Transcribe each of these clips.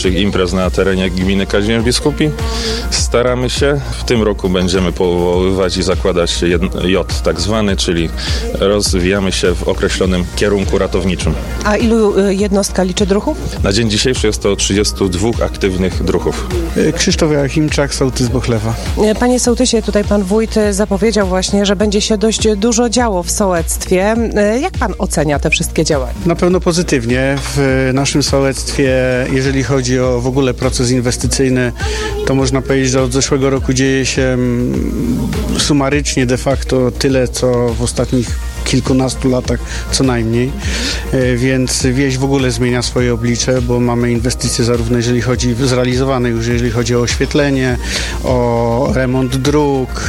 największych imprez na terenie gminy Kazimierz Biskupi. Staramy się. W tym roku będziemy powoływać i zakładać J tak zwany, czyli rozwijamy się w określonym kierunku ratowniczym. A ilu jednostka liczy druhów? Na dzień dzisiejszy jest to 32 aktywnych druhów. Krzysztof Joachimczak, sołtys Bochlewa. Panie sołtysie, tutaj pan wójt zapowiedział właśnie, że będzie się dość dużo działo w sołectwie. Jak pan ocenia te wszystkie działania? Na pewno pozytywnie. W naszym sołectwie, jeżeli chodzi o w ogóle proces inwestycyjny, to można powiedzieć, że od zeszłego roku dzieje się sumarycznie de facto tyle, co w ostatnich kilkunastu latach co najmniej, więc wieś w ogóle zmienia swoje oblicze, bo mamy inwestycje zarówno zrealizowane już, jeżeli chodzi o oświetlenie, o remont dróg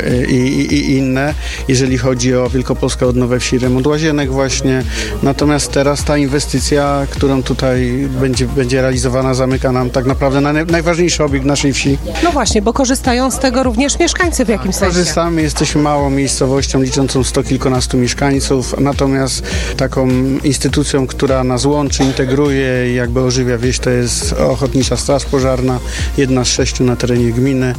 i inne, jeżeli chodzi o Wielkopolską Odnowę Wsi, remont łazienek właśnie, natomiast teraz ta inwestycja, którą tutaj będzie realizowana, zamyka nam tak naprawdę najważniejszy obiekt naszej wsi. No właśnie, bo korzystają z tego również mieszkańcy w jakimś sensie. Korzystamy, jesteśmy małą miejscowością liczącą 100 kilkunastu mieszkańców, natomiast taką instytucją, która nas łączy, integruje i jakby ożywia wieś, to jest Ochotnicza Straż Pożarna, jedna z 6 na terenie gminy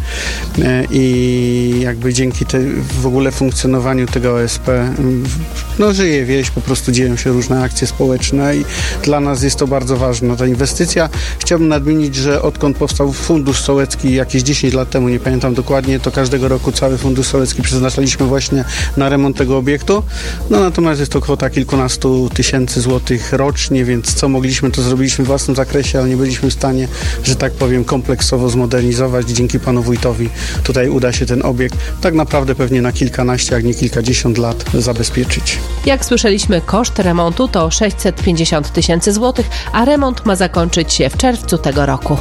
i jakby dzięki w ogóle funkcjonowaniu tego OSP żyje wieś, po prostu dzieją się różne akcje społeczne i dla nas jest to bardzo ważna ta inwestycja. Chciałbym nadmienić, że odkąd powstał Fundusz Sołecki jakieś 10 lat temu, nie pamiętam dokładnie, to każdego roku cały Fundusz Sołecki przeznaczaliśmy właśnie na remont tego obiektu. Natomiast jest to kwota kilkunastu tysięcy złotych rocznie, więc co mogliśmy, to zrobiliśmy w własnym zakresie, ale nie byliśmy w stanie, że tak powiem, kompleksowo zmodernizować. Dzięki panu wójtowi tutaj uda się ten obiekt tak naprawdę pewnie na kilkanaście, jak nie kilkadziesiąt lat zabezpieczyć. Jak słyszeliśmy, koszt remontu to 650 tysięcy złotych, a remont ma zakończyć się w czerwcu tego roku.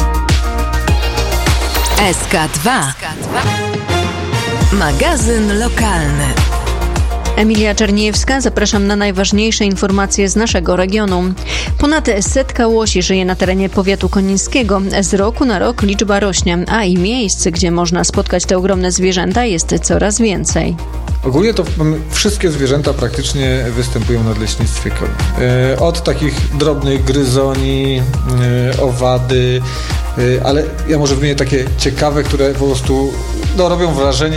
SK2. Magazyn lokalny. Emilia Czerniejewska, zapraszam na najważniejsze informacje z naszego regionu. Ponad 100 łosi żyje na terenie powiatu konińskiego. Z roku na rok liczba rośnie, a i miejsc, gdzie można spotkać te ogromne zwierzęta, jest coraz więcej. Ogólnie to wszystkie zwierzęta praktycznie występują w nadleśnictwie koni. Od takich drobnych gryzoni, owady, ale ja może wymienię takie ciekawe, które po prostu robią wrażenie,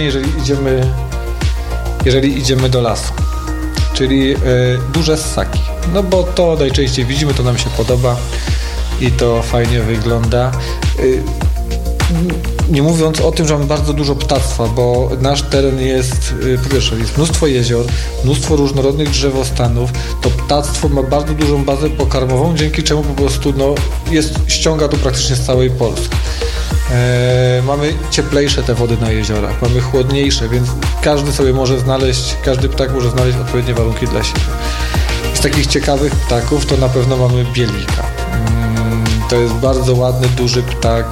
jeżeli idziemy do lasu, czyli duże ssaki. No bo to najczęściej widzimy, to nam się podoba i to fajnie wygląda. Nie mówiąc o tym, że mamy bardzo dużo ptactwa, bo nasz teren jest, po pierwsze, jest mnóstwo jezior, mnóstwo różnorodnych drzewostanów. To ptactwo ma bardzo dużą bazę pokarmową, dzięki czemu po prostu ściąga to praktycznie z całej Polski. Mamy cieplejsze te wody na jeziorach, mamy chłodniejsze, więc każdy ptak może znaleźć odpowiednie warunki dla siebie. Z takich ciekawych ptaków to na pewno mamy bielika. To jest bardzo ładny, duży ptak,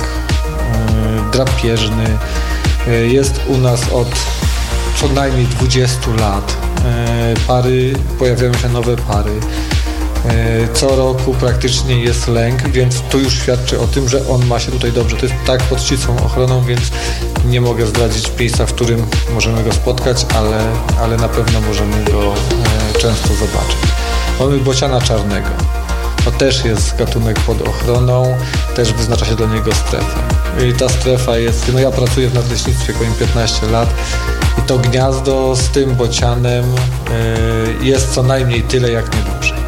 drapieżny. Jest u nas od co najmniej 20 lat. Pojawiają się nowe pary. Co roku praktycznie jest lęk, więc to już świadczy o tym, że on ma się tutaj dobrze. To jest ptak pod ścisłą ochroną, więc nie mogę zdradzić miejsca, w którym możemy go spotkać, ale na pewno możemy go często zobaczyć. Mamy bociana czarnego. To też jest gatunek pod ochroną, też wyznacza się dla niego strefę. I ta strefa jest, ja pracuję w nadleśnictwie koń 15 lat i to gniazdo z tym bocianem jest co najmniej tyle, jak nie dłużej.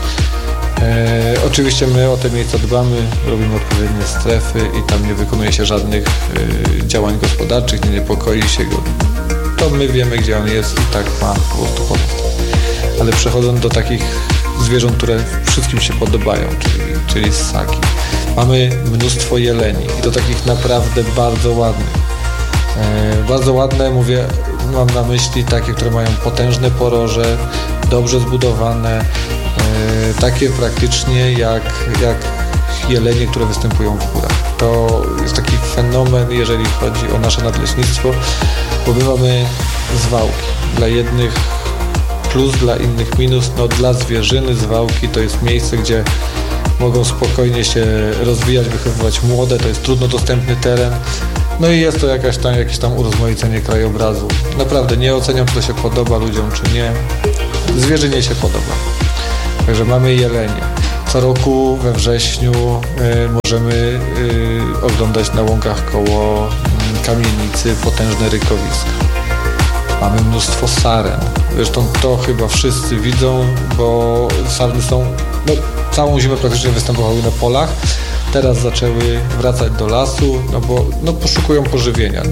Oczywiście my o te miejsca dbamy, robimy odpowiednie strefy i tam nie wykonuje się żadnych działań gospodarczych, nie niepokoi się go. To my wiemy, gdzie on jest i tak ma po prostu pozostań. Ale przechodząc do takich zwierząt, które wszystkim się podobają, czyli ssaki. Mamy mnóstwo jeleni i to takich naprawdę bardzo ładnych. Bardzo ładne, mam na myśli takie, które mają potężne poroże, dobrze zbudowane, takie praktycznie jak jelenie, które występują w górach. To jest taki fenomen, jeżeli chodzi o nasze nadleśnictwo, bo my mamy zwałki. Dla jednych plus, dla innych minus. Dla zwierzyny zwałki to jest miejsce, gdzie mogą spokojnie się rozwijać, wychowywać młode, to jest trudno dostępny teren. No i jest to jakieś tam urozmaicenie krajobrazu. Naprawdę nie oceniam, czy to się podoba ludziom, czy nie. Zwierzynie się podoba. Także mamy jelenie. Co roku we wrześniu możemy oglądać na łąkach koło kamienicy potężne rykowiska. Mamy mnóstwo saren. Zresztą to chyba wszyscy widzą, bo sarny są całą zimę praktycznie występowały na polach. Teraz zaczęły wracać do lasu, bo poszukują pożywienia.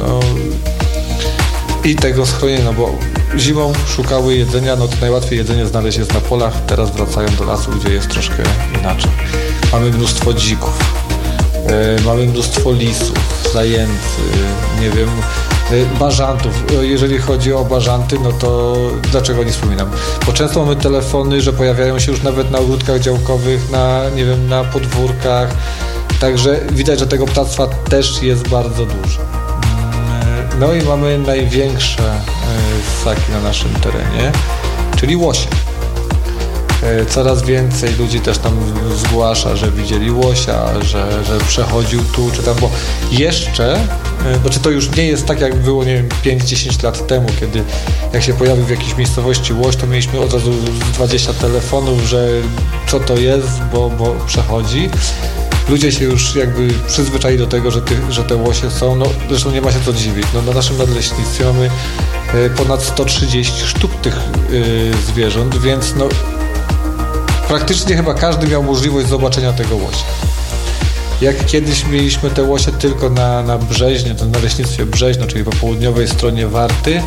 I tego schronienia, bo zimą szukały jedzenia, to najłatwiej jedzenie znaleźć jest na polach, teraz wracają do lasu, gdzie jest troszkę inaczej. Mamy mnóstwo dzików, mamy mnóstwo lisów, zajęcy, bażantów. Jeżeli chodzi o bażanty, to dlaczego nie wspominam? Bo często mamy telefony, że pojawiają się już nawet na ogródkach działkowych, na podwórkach, także widać, że tego ptactwa też jest bardzo dużo. I mamy największe ssaki na naszym terenie, czyli łosie. Coraz więcej ludzi też tam zgłasza, że widzieli łosia, że przechodził tu czy tam, bo jeszcze, czy to już nie jest tak jak było, 5-10 lat temu, kiedy jak się pojawił w jakiejś miejscowości łoś, to mieliśmy od razu 20 telefonów, że co to jest, bo przechodzi. Ludzie się już przyzwyczaili do tego, że te łosie są, zresztą nie ma się co dziwić. Na naszym nadleśnictwie mamy ponad 130 sztuk tych zwierząt, więc praktycznie chyba każdy miał możliwość zobaczenia tego łosia. Jak kiedyś mieliśmy te łosie tylko na Brzeźnie, to na leśnictwie Brzeźno, czyli po południowej stronie Warty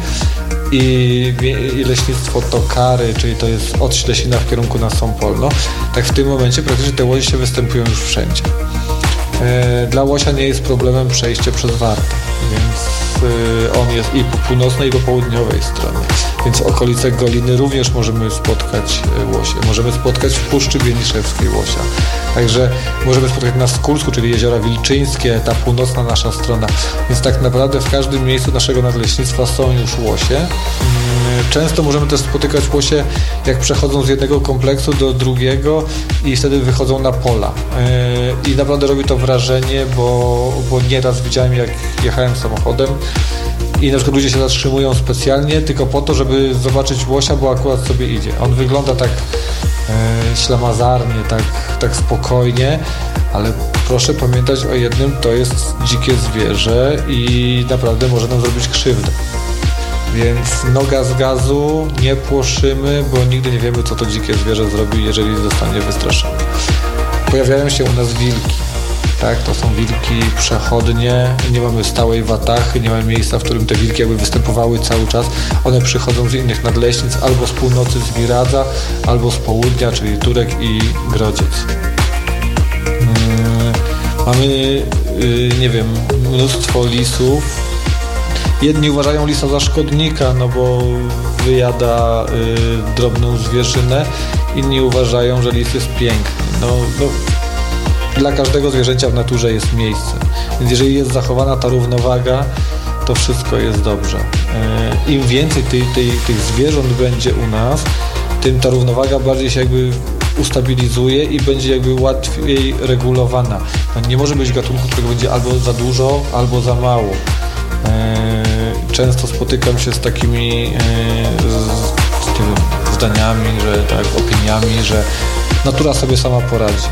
i leśnictwo Tokary, czyli to jest od Ślesina w kierunku na Sąpolno, tak w tym momencie praktycznie te łosie występują już wszędzie. Dla łosia nie jest problemem przejście przez Wartę, więc on jest i po północnej, i po południowej stronie. Więc w okolice Goliny również możemy spotkać łosie. Możemy spotkać w Puszczy Bieniszewskiej łosia. Także możemy spotkać na Skulsku, czyli Jeziora Wilczyńskie, ta północna nasza strona. Więc tak naprawdę w każdym miejscu naszego nadleśnictwa są już łosie. Często możemy też spotykać łosie, jak przechodzą z jednego kompleksu do drugiego i wtedy wychodzą na pola. I naprawdę robi to wrażenie, bo nieraz widziałem, jak jechałem samochodem i na przykład ludzie się zatrzymują specjalnie tylko po to, żeby zobaczyć łosia, bo akurat sobie idzie. On wygląda tak ślamazarnie, tak spokojnie, ale proszę pamiętać o jednym, to jest dzikie zwierzę i naprawdę może nam zrobić krzywdę. Więc noga z gazu, nie płoszymy, bo nigdy nie wiemy, co to dzikie zwierzę zrobi, jeżeli zostanie wystraszone. Pojawiają się u nas wilki. Tak, to są wilki przechodnie, nie mamy stałej watachy, nie mamy miejsca, w którym te wilki występowały cały czas. One przychodzą z innych nadleśnic, albo z północy z Giradza, albo z południa, czyli Turek i Grodziec. Mamy, mnóstwo lisów. Jedni uważają lisa za szkodnika, bo wyjada drobną zwierzynę. Inni uważają, że lis jest piękny. Dla każdego zwierzęcia w naturze jest miejsce. Więc jeżeli jest zachowana ta równowaga, to wszystko jest dobrze. Im więcej tych zwierząt będzie u nas, tym ta równowaga bardziej się ustabilizuje i będzie łatwiej regulowana. Nie może być gatunku, którego będzie albo za dużo, albo za mało. Często spotykam się z takimi zdaniami, opiniami, że natura sobie sama poradzi.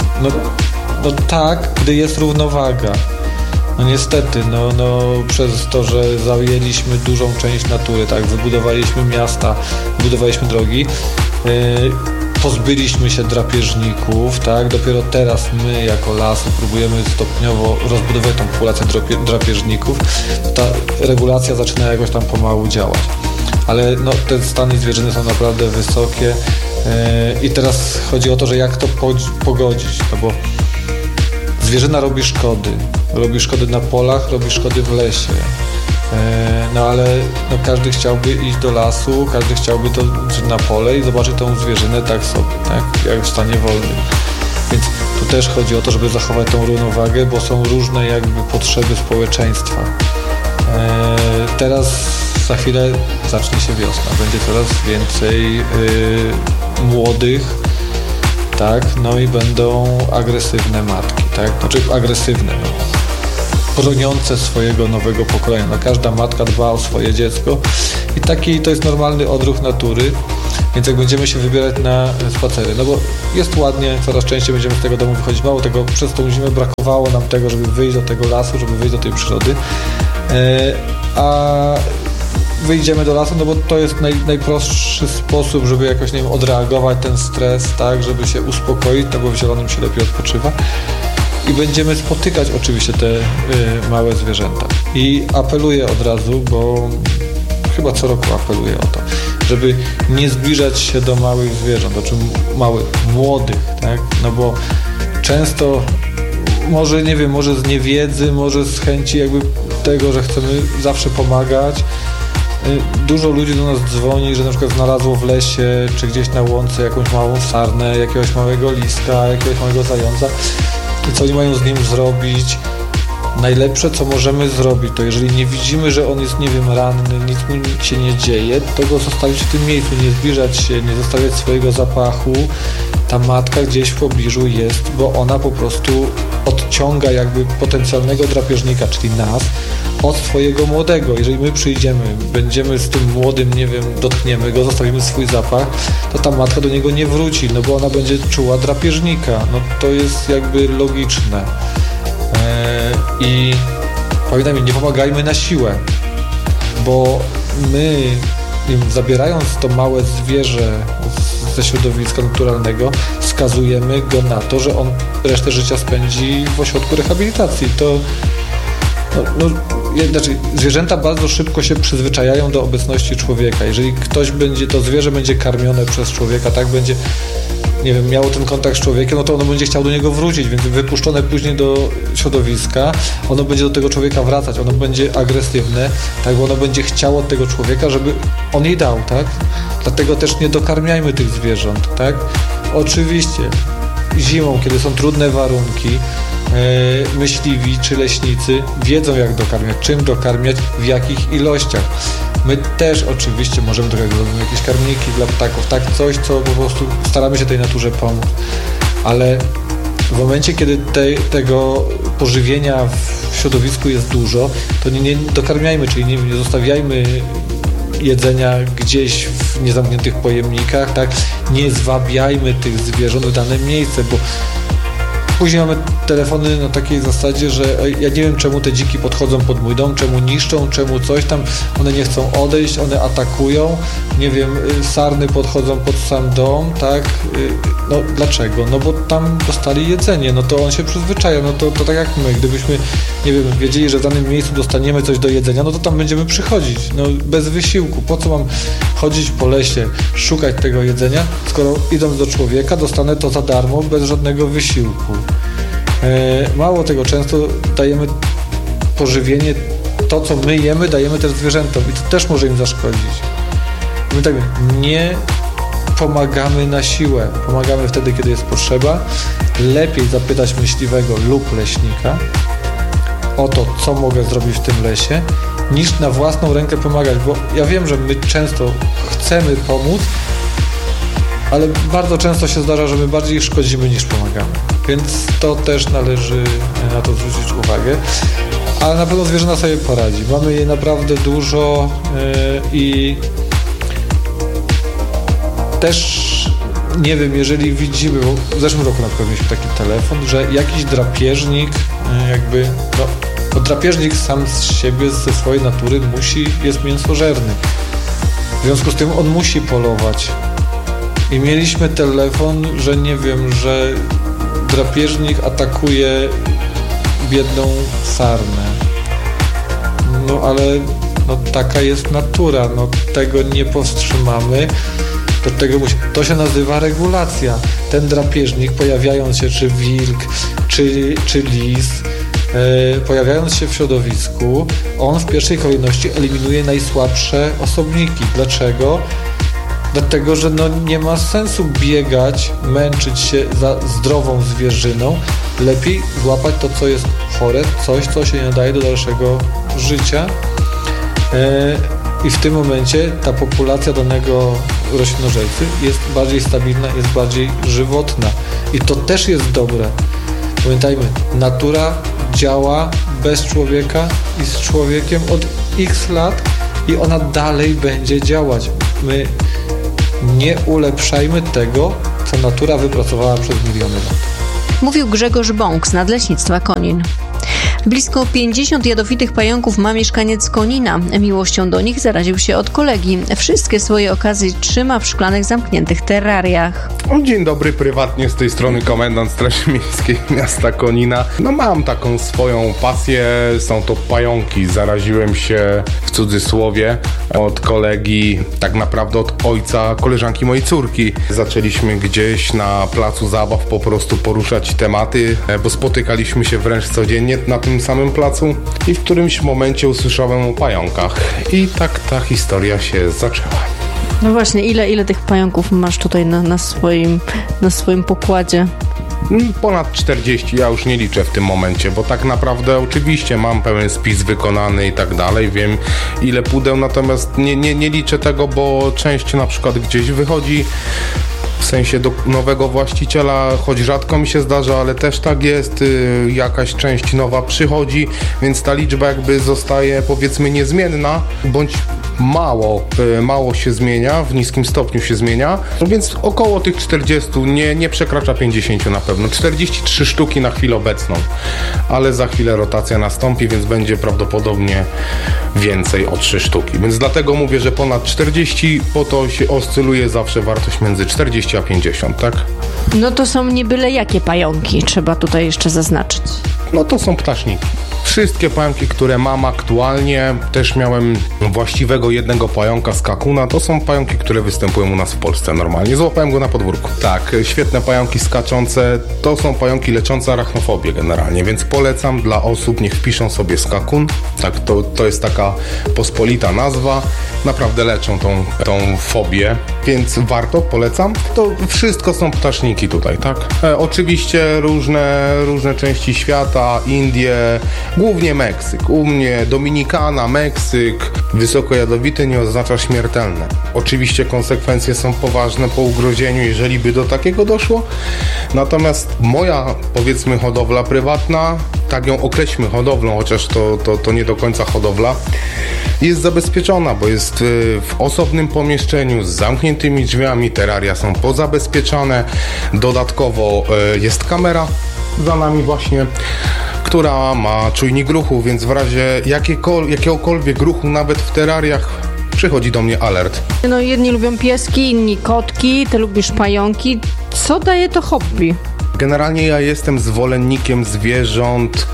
Tak, gdy jest równowaga. Niestety, przez to, że zajęliśmy dużą część natury, wybudowaliśmy miasta, budowaliśmy drogi, pozbyliśmy się drapieżników, dopiero teraz my jako lasy próbujemy stopniowo rozbudować tą populację drapieżników, ta regulacja zaczyna jakoś tam pomału działać. Ale te stany zwierzyny są naprawdę wysokie i teraz chodzi o to, że jak to pogodzić, bo zwierzyna robi szkody na polach, robi szkody w lesie, ale każdy chciałby iść do lasu, każdy chciałby na pole i zobaczyć tą zwierzynę jak w stanie wolnym. Więc tu też chodzi o to, żeby zachować tą równowagę, bo są różne potrzeby społeczeństwa. Teraz za chwilę zacznie się wiosna, będzie coraz więcej młodych, i będą agresywne matki, agresywne, broniące swojego nowego pokolenia. Każda matka dba o swoje dziecko i to jest normalny odruch natury. Więc jak będziemy się wybierać na spacery, no bo jest ładnie, coraz częściej będziemy z tego domu wychodzić, mało tego, przez tą zimę brakowało nam tego, żeby wyjść do tego lasu, żeby wyjść do tej przyrody, a wyjdziemy do lasu, no bo to jest najprostszy sposób, żeby jakoś, nie wiem, odreagować ten stres, tak, żeby się uspokoić, no bo w zielonym się lepiej odpoczywa. I będziemy spotykać oczywiście te małe zwierzęta. I apeluję od razu, bo chyba co roku apeluję o to, żeby nie zbliżać się do małych zwierząt, znaczy młodych, tak? No bo często może, nie wiem, może z niewiedzy, może z chęci jakby tego, że chcemy zawsze pomagać. Dużo ludzi do nas dzwoni, że na przykład znalazło w lesie czy gdzieś na łące jakąś małą sarnę, jakiegoś małego liska, jakiegoś małego zająca. I co oni mają z nim zrobić? Najlepsze, co możemy zrobić, to jeżeli nie widzimy, że on jest, nie wiem, ranny, nic mu się nie dzieje, to go zostawić w tym miejscu, nie zbliżać się, nie zostawiać swojego zapachu. Ta matka gdzieś w pobliżu jest, bo ona po prostu odciąga jakby potencjalnego drapieżnika, czyli nas, od swojego młodego. Jeżeli my przyjdziemy, będziemy z tym młodym, nie wiem, dotkniemy go, zostawimy swój zapach, to ta matka do niego nie wróci, no bo ona będzie czuła drapieżnika. No to jest jakby logiczne. I pamiętajmy, nie pomagajmy na siłę, bo my, zabierając to małe zwierzę ze środowiska naturalnego, skazujemy go na to, że on resztę życia spędzi w ośrodku rehabilitacji. Znaczy, zwierzęta bardzo szybko się przyzwyczajają do obecności człowieka. Jeżeli to zwierzę będzie karmione przez człowieka, tak, będzie, nie wiem, miało ten kontakt z człowiekiem, no to ono będzie chciało do niego wrócić, więc wypuszczone później do środowiska, ono będzie do tego człowieka wracać, ono będzie agresywne, tak, bo ono będzie chciało od tego człowieka, żeby on jej dał, tak? Dlatego też nie dokarmiajmy tych zwierząt, tak? Oczywiście zimą, kiedy są trudne warunki, myśliwi czy leśnicy wiedzą, jak dokarmiać, czym dokarmiać, w jakich ilościach. My też oczywiście możemy do tego zrobić jakieś karmniki dla ptaków, tak, coś, co po prostu staramy się tej naturze pomóc, ale w momencie, kiedy tego pożywienia w środowisku jest dużo, to nie dokarmiajmy, czyli nie zostawiajmy jedzenia gdzieś w niezamkniętych pojemnikach, tak, nie zwabiajmy tych zwierząt w dane miejsce, bo później mamy telefony na takiej zasadzie, że ja nie wiem, czemu te dziki podchodzą pod mój dom, czemu niszczą, czemu coś tam, one nie chcą odejść, one atakują, nie wiem, sarny podchodzą pod sam dom, tak, no dlaczego? No bo tam dostali jedzenie, no to on się przyzwyczaja, no to tak jak my, gdybyśmy, nie wiem, wiedzieli, że w danym miejscu dostaniemy coś do jedzenia, no to tam będziemy przychodzić, no bez wysiłku, po co mam chodzić po lesie, szukać tego jedzenia, skoro idąc do człowieka dostanę to za darmo, bez żadnego wysiłku. Mało tego, często dajemy pożywienie, to co my jemy, dajemy też zwierzętom i to też może im zaszkodzić. Pamiętajmy, nie pomagamy na siłę, pomagamy wtedy, kiedy jest potrzeba. Lepiej zapytać myśliwego lub leśnika o to, co mogę zrobić w tym lesie, niż na własną rękę pomagać, bo ja wiem, że my często chcemy pomóc, ale bardzo często się zdarza, że my bardziej szkodzimy niż pomagamy. Więc to też należy na to zwrócić uwagę. Ale na pewno zwierzęta sobie poradzi. Mamy je naprawdę dużo i też nie wiem, jeżeli widzimy, bo w zeszłym roku na przykład mieliśmy taki telefon, że jakiś drapieżnik jakby, no drapieżnik sam z siebie, ze swojej natury jest mięsożerny. W związku z tym on musi polować. I mieliśmy telefon, że nie wiem, że drapieżnik atakuje biedną sarnę. No ale no, taka jest natura, no tego nie powstrzymamy. To się nazywa regulacja. Ten drapieżnik, pojawiając się, czy wilk, czy lis, pojawiając się w środowisku, on w pierwszej kolejności eliminuje najsłabsze osobniki. Dlaczego? Dlatego, że no nie ma sensu biegać, męczyć się za zdrową zwierzyną. Lepiej złapać to, co jest chore, coś, co się nie nadaje do dalszego życia. I w tym momencie ta populacja danego roślinożercy jest bardziej stabilna, jest bardziej żywotna. I to też jest dobre. Pamiętajmy, natura działa bez człowieka i z człowiekiem od x lat i ona dalej będzie działać. My Nie ulepszajmy tego, co natura wypracowała przez miliony lat. Mówił Grzegorz Bąk z Nadleśnictwa Konin. Blisko 50 jadowitych pająków ma mieszkaniec Konina. Miłością do nich zaraził się od kolegi. Wszystkie swoje okazje trzyma w szklanych, zamkniętych terrariach. Dzień dobry, prywatnie z tej strony komendant Straży Miejskiej miasta Konina. Mam taką swoją pasję, są to pająki. Zaraziłem się, w cudzysłowie, od kolegi, tak naprawdę od ojca koleżanki mojej córki. Zaczęliśmy gdzieś na placu zabaw po prostu poruszać tematy, bo spotykaliśmy się wręcz codziennie na tym samym placu i w którymś momencie usłyszałem o pająkach i tak ta historia się zaczęła. No właśnie, ile tych pająków masz tutaj na swoim pokładzie? Ponad 40, ja już nie liczę w tym momencie, bo tak naprawdę oczywiście mam pełen spis wykonany i tak dalej, wiem ile pudeł, natomiast nie liczę tego, bo część na przykład gdzieś wychodzi, w sensie do nowego właściciela, choć rzadko mi się zdarza, ale też tak jest, jakaś część nowa przychodzi, więc ta liczba jakby zostaje, powiedzmy, niezmienna, bądź mało się zmienia, w niskim stopniu się zmienia, więc około tych 40, nie przekracza 50 na pewno, 43 sztuki na chwilę obecną, ale za chwilę rotacja nastąpi, więc będzie prawdopodobnie więcej o 3 sztuki, więc dlatego mówię, że ponad 40, po to się oscyluje zawsze wartość między 40 a 50, tak? No to są nie byle jakie pająki, trzeba tutaj jeszcze zaznaczyć. No to są ptaszniki. Wszystkie pająki, które mam aktualnie, też miałem właściwego jednego pająka z kakuna, to są pająki, które występują u nas w Polsce normalnie. Złapałem go na podwórku. Tak, świetne pająki skaczące, to są pająki leczące arachnofobię generalnie, więc polecam dla osób, niech wpiszą sobie skakun. Tak, to jest taka pospolita nazwa. Naprawdę leczą tą fobię, więc warto, polecam. To wszystko są ptaszniki tutaj, tak? Oczywiście różne części świata, Indie, głównie Meksyk. U mnie Dominikana, Meksyk, wysoko jadowity nie oznacza śmiertelne. Oczywiście konsekwencje są poważne po ugrożeniu, jeżeli by do takiego doszło. Natomiast moja, powiedzmy, hodowla prywatna, tak ją określmy hodowlą, chociaż to nie do końca hodowla, jest zabezpieczona, bo jest w osobnym pomieszczeniu z zamkniętymi drzwiami, terraria są pozabezpieczane, dodatkowo jest kamera za nami właśnie, która ma czujnik ruchu, więc w razie jakiegokolwiek ruchu, nawet w terrariach, przychodzi do mnie alert. No jedni lubią pieski, inni kotki, ty lubisz pająki. Co daje to hobby? Generalnie ja jestem zwolennikiem zwierząt,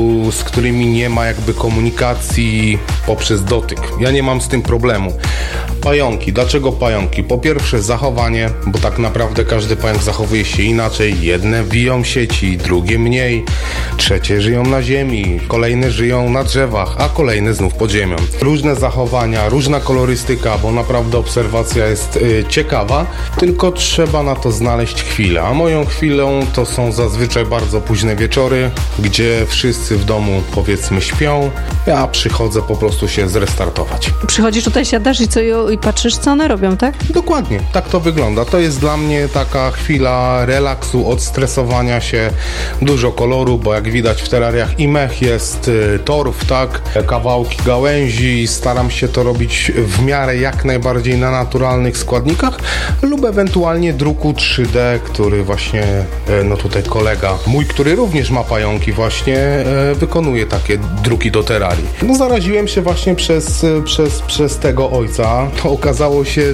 z którymi nie ma jakby komunikacji poprzez dotyk. Ja nie mam z tym problemu. Pająki. Dlaczego pająki? Po pierwsze zachowanie, bo tak naprawdę każdy pająk zachowuje się inaczej. Jedne wiją sieci, drugie mniej, trzecie żyją na ziemi, kolejne żyją na drzewach, a kolejne znów pod ziemią. Różne zachowania, różna kolorystyka, bo naprawdę obserwacja jest ciekawa, tylko trzeba na to znaleźć chwilę. A moją chwilą to są zazwyczaj bardzo późne wieczory, gdzie wszyscy w domu, powiedzmy, śpią. Ja przychodzę po prostu się zrestartować. Przychodzisz tutaj, siadasz i patrzysz, co one robią, tak? Dokładnie, tak to wygląda. To jest dla mnie taka chwila relaksu, odstresowania się, dużo koloru, bo jak widać w terrariach i mech jest torf, tak? Kawałki gałęzi, staram się to robić w miarę jak najbardziej na naturalnych składnikach lub ewentualnie druku 3D, który właśnie, no tutaj kolega mój, który również ma pająki, właśnie wykonuje takie druki do terrarii. No zaraziłem się właśnie przez tego ojca. To okazało się,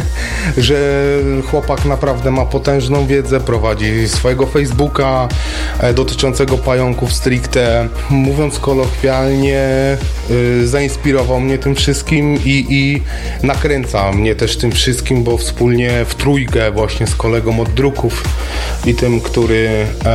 że chłopak naprawdę ma potężną wiedzę, prowadzi swojego Facebooka dotyczącego pająków stricte. Mówiąc kolokwialnie, zainspirował mnie tym wszystkim i nakręca mnie też tym wszystkim, bo wspólnie w trójkę właśnie z kolegą od druków i tym, który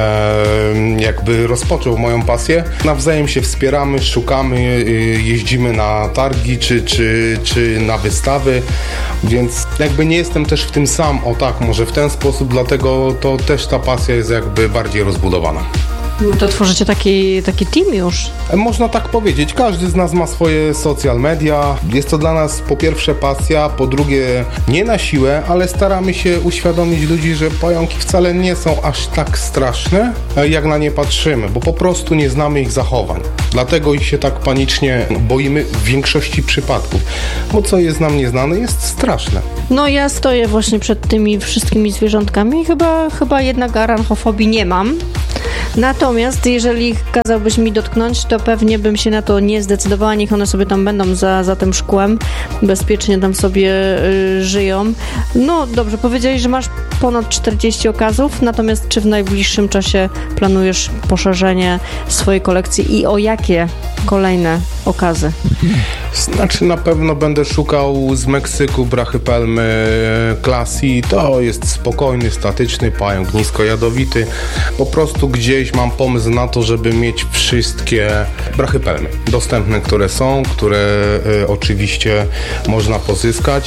jakby rozpoczął moją pasję, nawzajem się wspieramy, szukamy, jeździmy na targi czy na wystawy, więc jakby nie jestem też w tym sam, o tak, może w ten sposób, dlatego to też ta pasja jest jakby bardziej rozbudowana. To tworzycie taki team już? Można tak powiedzieć. Każdy z nas ma swoje social media. Jest to dla nas po pierwsze pasja, po drugie nie na siłę, ale staramy się uświadomić ludzi, że pająki wcale nie są aż tak straszne, jak na nie patrzymy, bo po prostu nie znamy ich zachowań. Dlatego ich się tak panicznie boimy w większości przypadków, bo co jest nam nieznane, jest straszne. No ja stoję właśnie przed tymi wszystkimi zwierzątkami i chyba jednak aranchofobii nie mam. Natomiast jeżeli kazałbyś mi dotknąć, to pewnie bym się na to nie zdecydowała. Niech one sobie tam będą za tym szkłem, bezpiecznie tam sobie żyją. No dobrze, powiedziałeś, że masz ponad 40 okazów, natomiast czy w najbliższym czasie planujesz poszerzenie swojej kolekcji i o jakie kolejne okazy? Znaczy na pewno będę szukał z Meksyku brachypelmy Classy. To jest spokojny, statyczny pająk, niskojadowity. Po prostu gdzieś mam pomysł na to, żeby mieć wszystkie brachypelmy dostępne, które są, które oczywiście można pozyskać.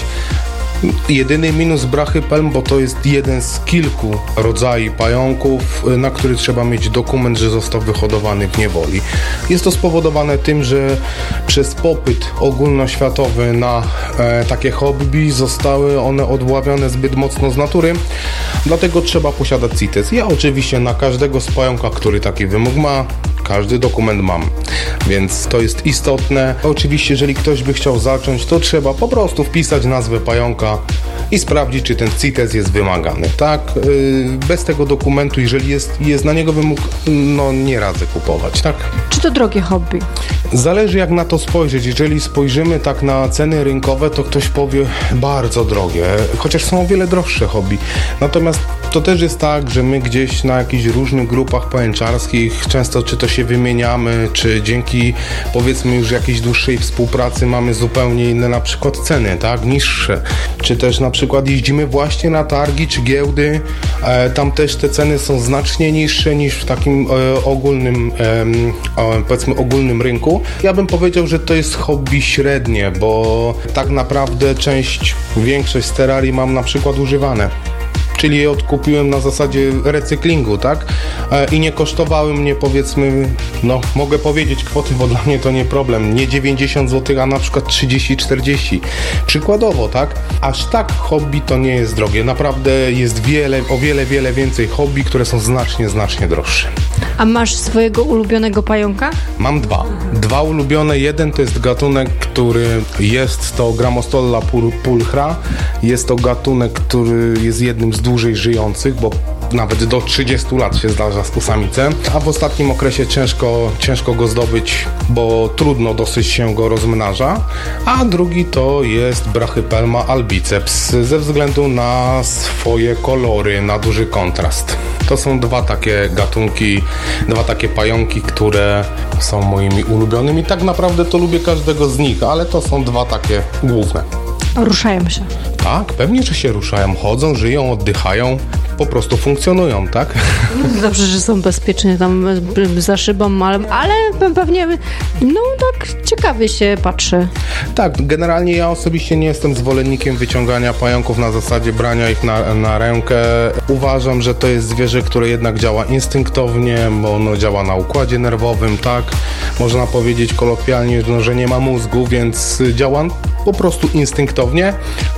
Jedyny minus brachypelm, bo to jest jeden z kilku rodzajów pająków, na który trzeba mieć dokument, że został wyhodowany w niewoli. Jest to spowodowane tym, że przez popyt ogólnoświatowy na takie hobby zostały one odławiane zbyt mocno z natury, dlatego trzeba posiadać CITES. Ja oczywiście na każdego z pająka, który taki wymóg ma, każdy dokument mam, więc to jest istotne. Oczywiście, jeżeli ktoś by chciał zacząć, to trzeba po prostu wpisać nazwę pająka i sprawdzić, czy ten CITES jest wymagany. Tak, bez tego dokumentu, jeżeli jest na niego wymóg, no nie radzę kupować, tak? Czy to drogie hobby? Zależy jak na to spojrzeć. Jeżeli spojrzymy tak na ceny rynkowe, to ktoś powie bardzo drogie, chociaż są o wiele droższe hobby. Natomiast to też jest tak, że my gdzieś na jakichś różnych grupach pajęczarskich często czy to się wymieniamy, czy dzięki powiedzmy już jakiejś dłuższej współpracy mamy zupełnie inne na przykład ceny, tak, niższe. Czy też na przykład jeździmy właśnie na targi czy giełdy, tam też te ceny są znacznie niższe niż w takim ogólnym, powiedzmy ogólnym rynku. Ja bym powiedział, że to jest hobby średnie, bo tak naprawdę większość z terrarii mam na przykład używane. Czyli je odkupiłem na zasadzie recyklingu, tak? I nie kosztowały mnie, powiedzmy, no mogę powiedzieć kwoty, bo dla mnie to nie problem, nie 90 zł, a na przykład 30-40. Przykładowo, tak? Aż tak hobby to nie jest drogie. Naprawdę jest o wiele więcej hobby, które są znacznie droższe. A masz swojego ulubionego pająka? Mam dwa ulubione. Jeden to jest gatunek, który jest to Grammostola pulchra. Jest to gatunek, który jest jednym z dłużej żyjących, bo nawet do 30 lat się zdarza z samicę, a w ostatnim okresie ciężko go zdobyć, bo trudno dosyć się go rozmnaża, a drugi to jest Brachypelma albiceps ze względu na swoje kolory, na duży kontrast. To są dwa takie gatunki, dwa takie pająki, które są moimi ulubionymi. Tak naprawdę to lubię każdego z nich, ale to są dwa takie główne. Ruszają się. Tak, pewnie, że się ruszają, chodzą, żyją, oddychają, po prostu funkcjonują, tak? Dobrze, że są bezpiecznie tam za szybą, ale pewnie, no tak ciekawie się patrzy. Tak, generalnie ja osobiście nie jestem zwolennikiem wyciągania pająków na zasadzie brania ich na rękę. Uważam, że to jest zwierzę, które jednak działa instynktownie, bo ono działa na układzie nerwowym, tak? Można powiedzieć kolokwialnie, że nie ma mózgu, więc działa po prostu instynktownie.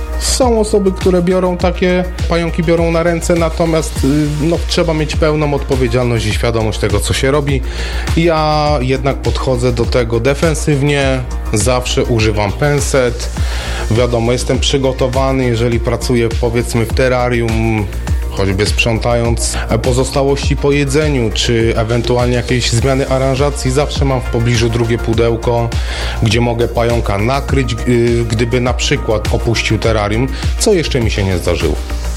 Są osoby, które takie pająki biorą na ręce, natomiast trzeba mieć pełną odpowiedzialność i świadomość tego, co się robi. Ja jednak podchodzę do tego defensywnie, zawsze używam penset. Wiadomo, jestem przygotowany, jeżeli pracuję powiedzmy w terrarium, choćby sprzątając pozostałości po jedzeniu, czy ewentualnie jakieś zmiany aranżacji, zawsze mam w pobliżu drugie pudełko, gdzie mogę pająka nakryć, gdyby na przykład opuścił terrarium, co jeszcze mi się nie zdarzyło.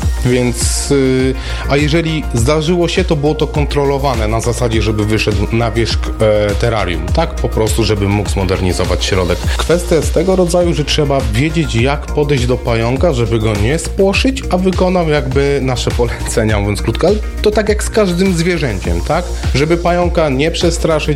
Więc, a jeżeli zdarzyło się, to było to kontrolowane na zasadzie, żeby wyszedł na wierzch terrarium, tak po prostu, żeby mógł zmodernizować środek. Kwestia jest tego rodzaju, że trzeba wiedzieć, jak podejść do pająka, żeby go nie spłoszyć, a wykonał jakby nasze polecenia, mówiąc krótko, ale to tak jak z każdym zwierzęciem, tak? Żeby pająka nie przestraszyć,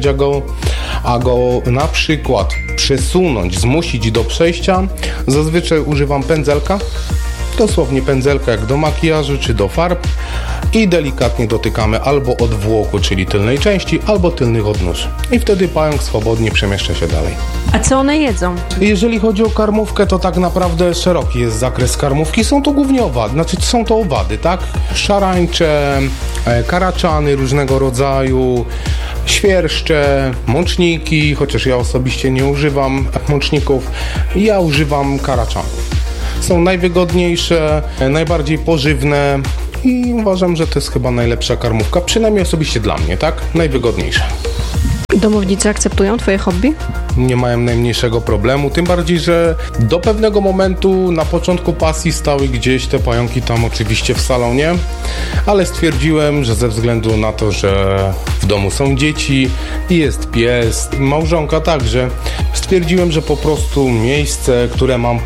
a go na przykład przesunąć, zmusić do przejścia, zazwyczaj używam pędzelka. dosłownie pędzelka jak do makijażu czy do farb i delikatnie dotykamy albo odwłoku, czyli tylnej części, albo tylnych odnóż. I wtedy pająk swobodnie przemieszcza się dalej. A co one jedzą? Jeżeli chodzi o karmówkę, to tak naprawdę szeroki jest zakres karmówki. Są to głównie owady, są to owady, tak? Szarańcze, karaczany różnego rodzaju, świerszcze, mączniki, chociaż ja osobiście nie używam mączników, ja używam karaczanów. Są najwygodniejsze, najbardziej pożywne i uważam, że to jest chyba najlepsza karmówka, przynajmniej osobiście dla mnie, tak? Najwygodniejsza. Domownicy akceptują twoje hobby? Nie mają najmniejszego problemu, tym bardziej, że do pewnego momentu na początku pasji stały gdzieś te pająki tam oczywiście w salonie, ale stwierdziłem, że ze względu na to, że w domu są dzieci i jest pies, małżonka także, stwierdziłem, że po prostu miejsce, które mam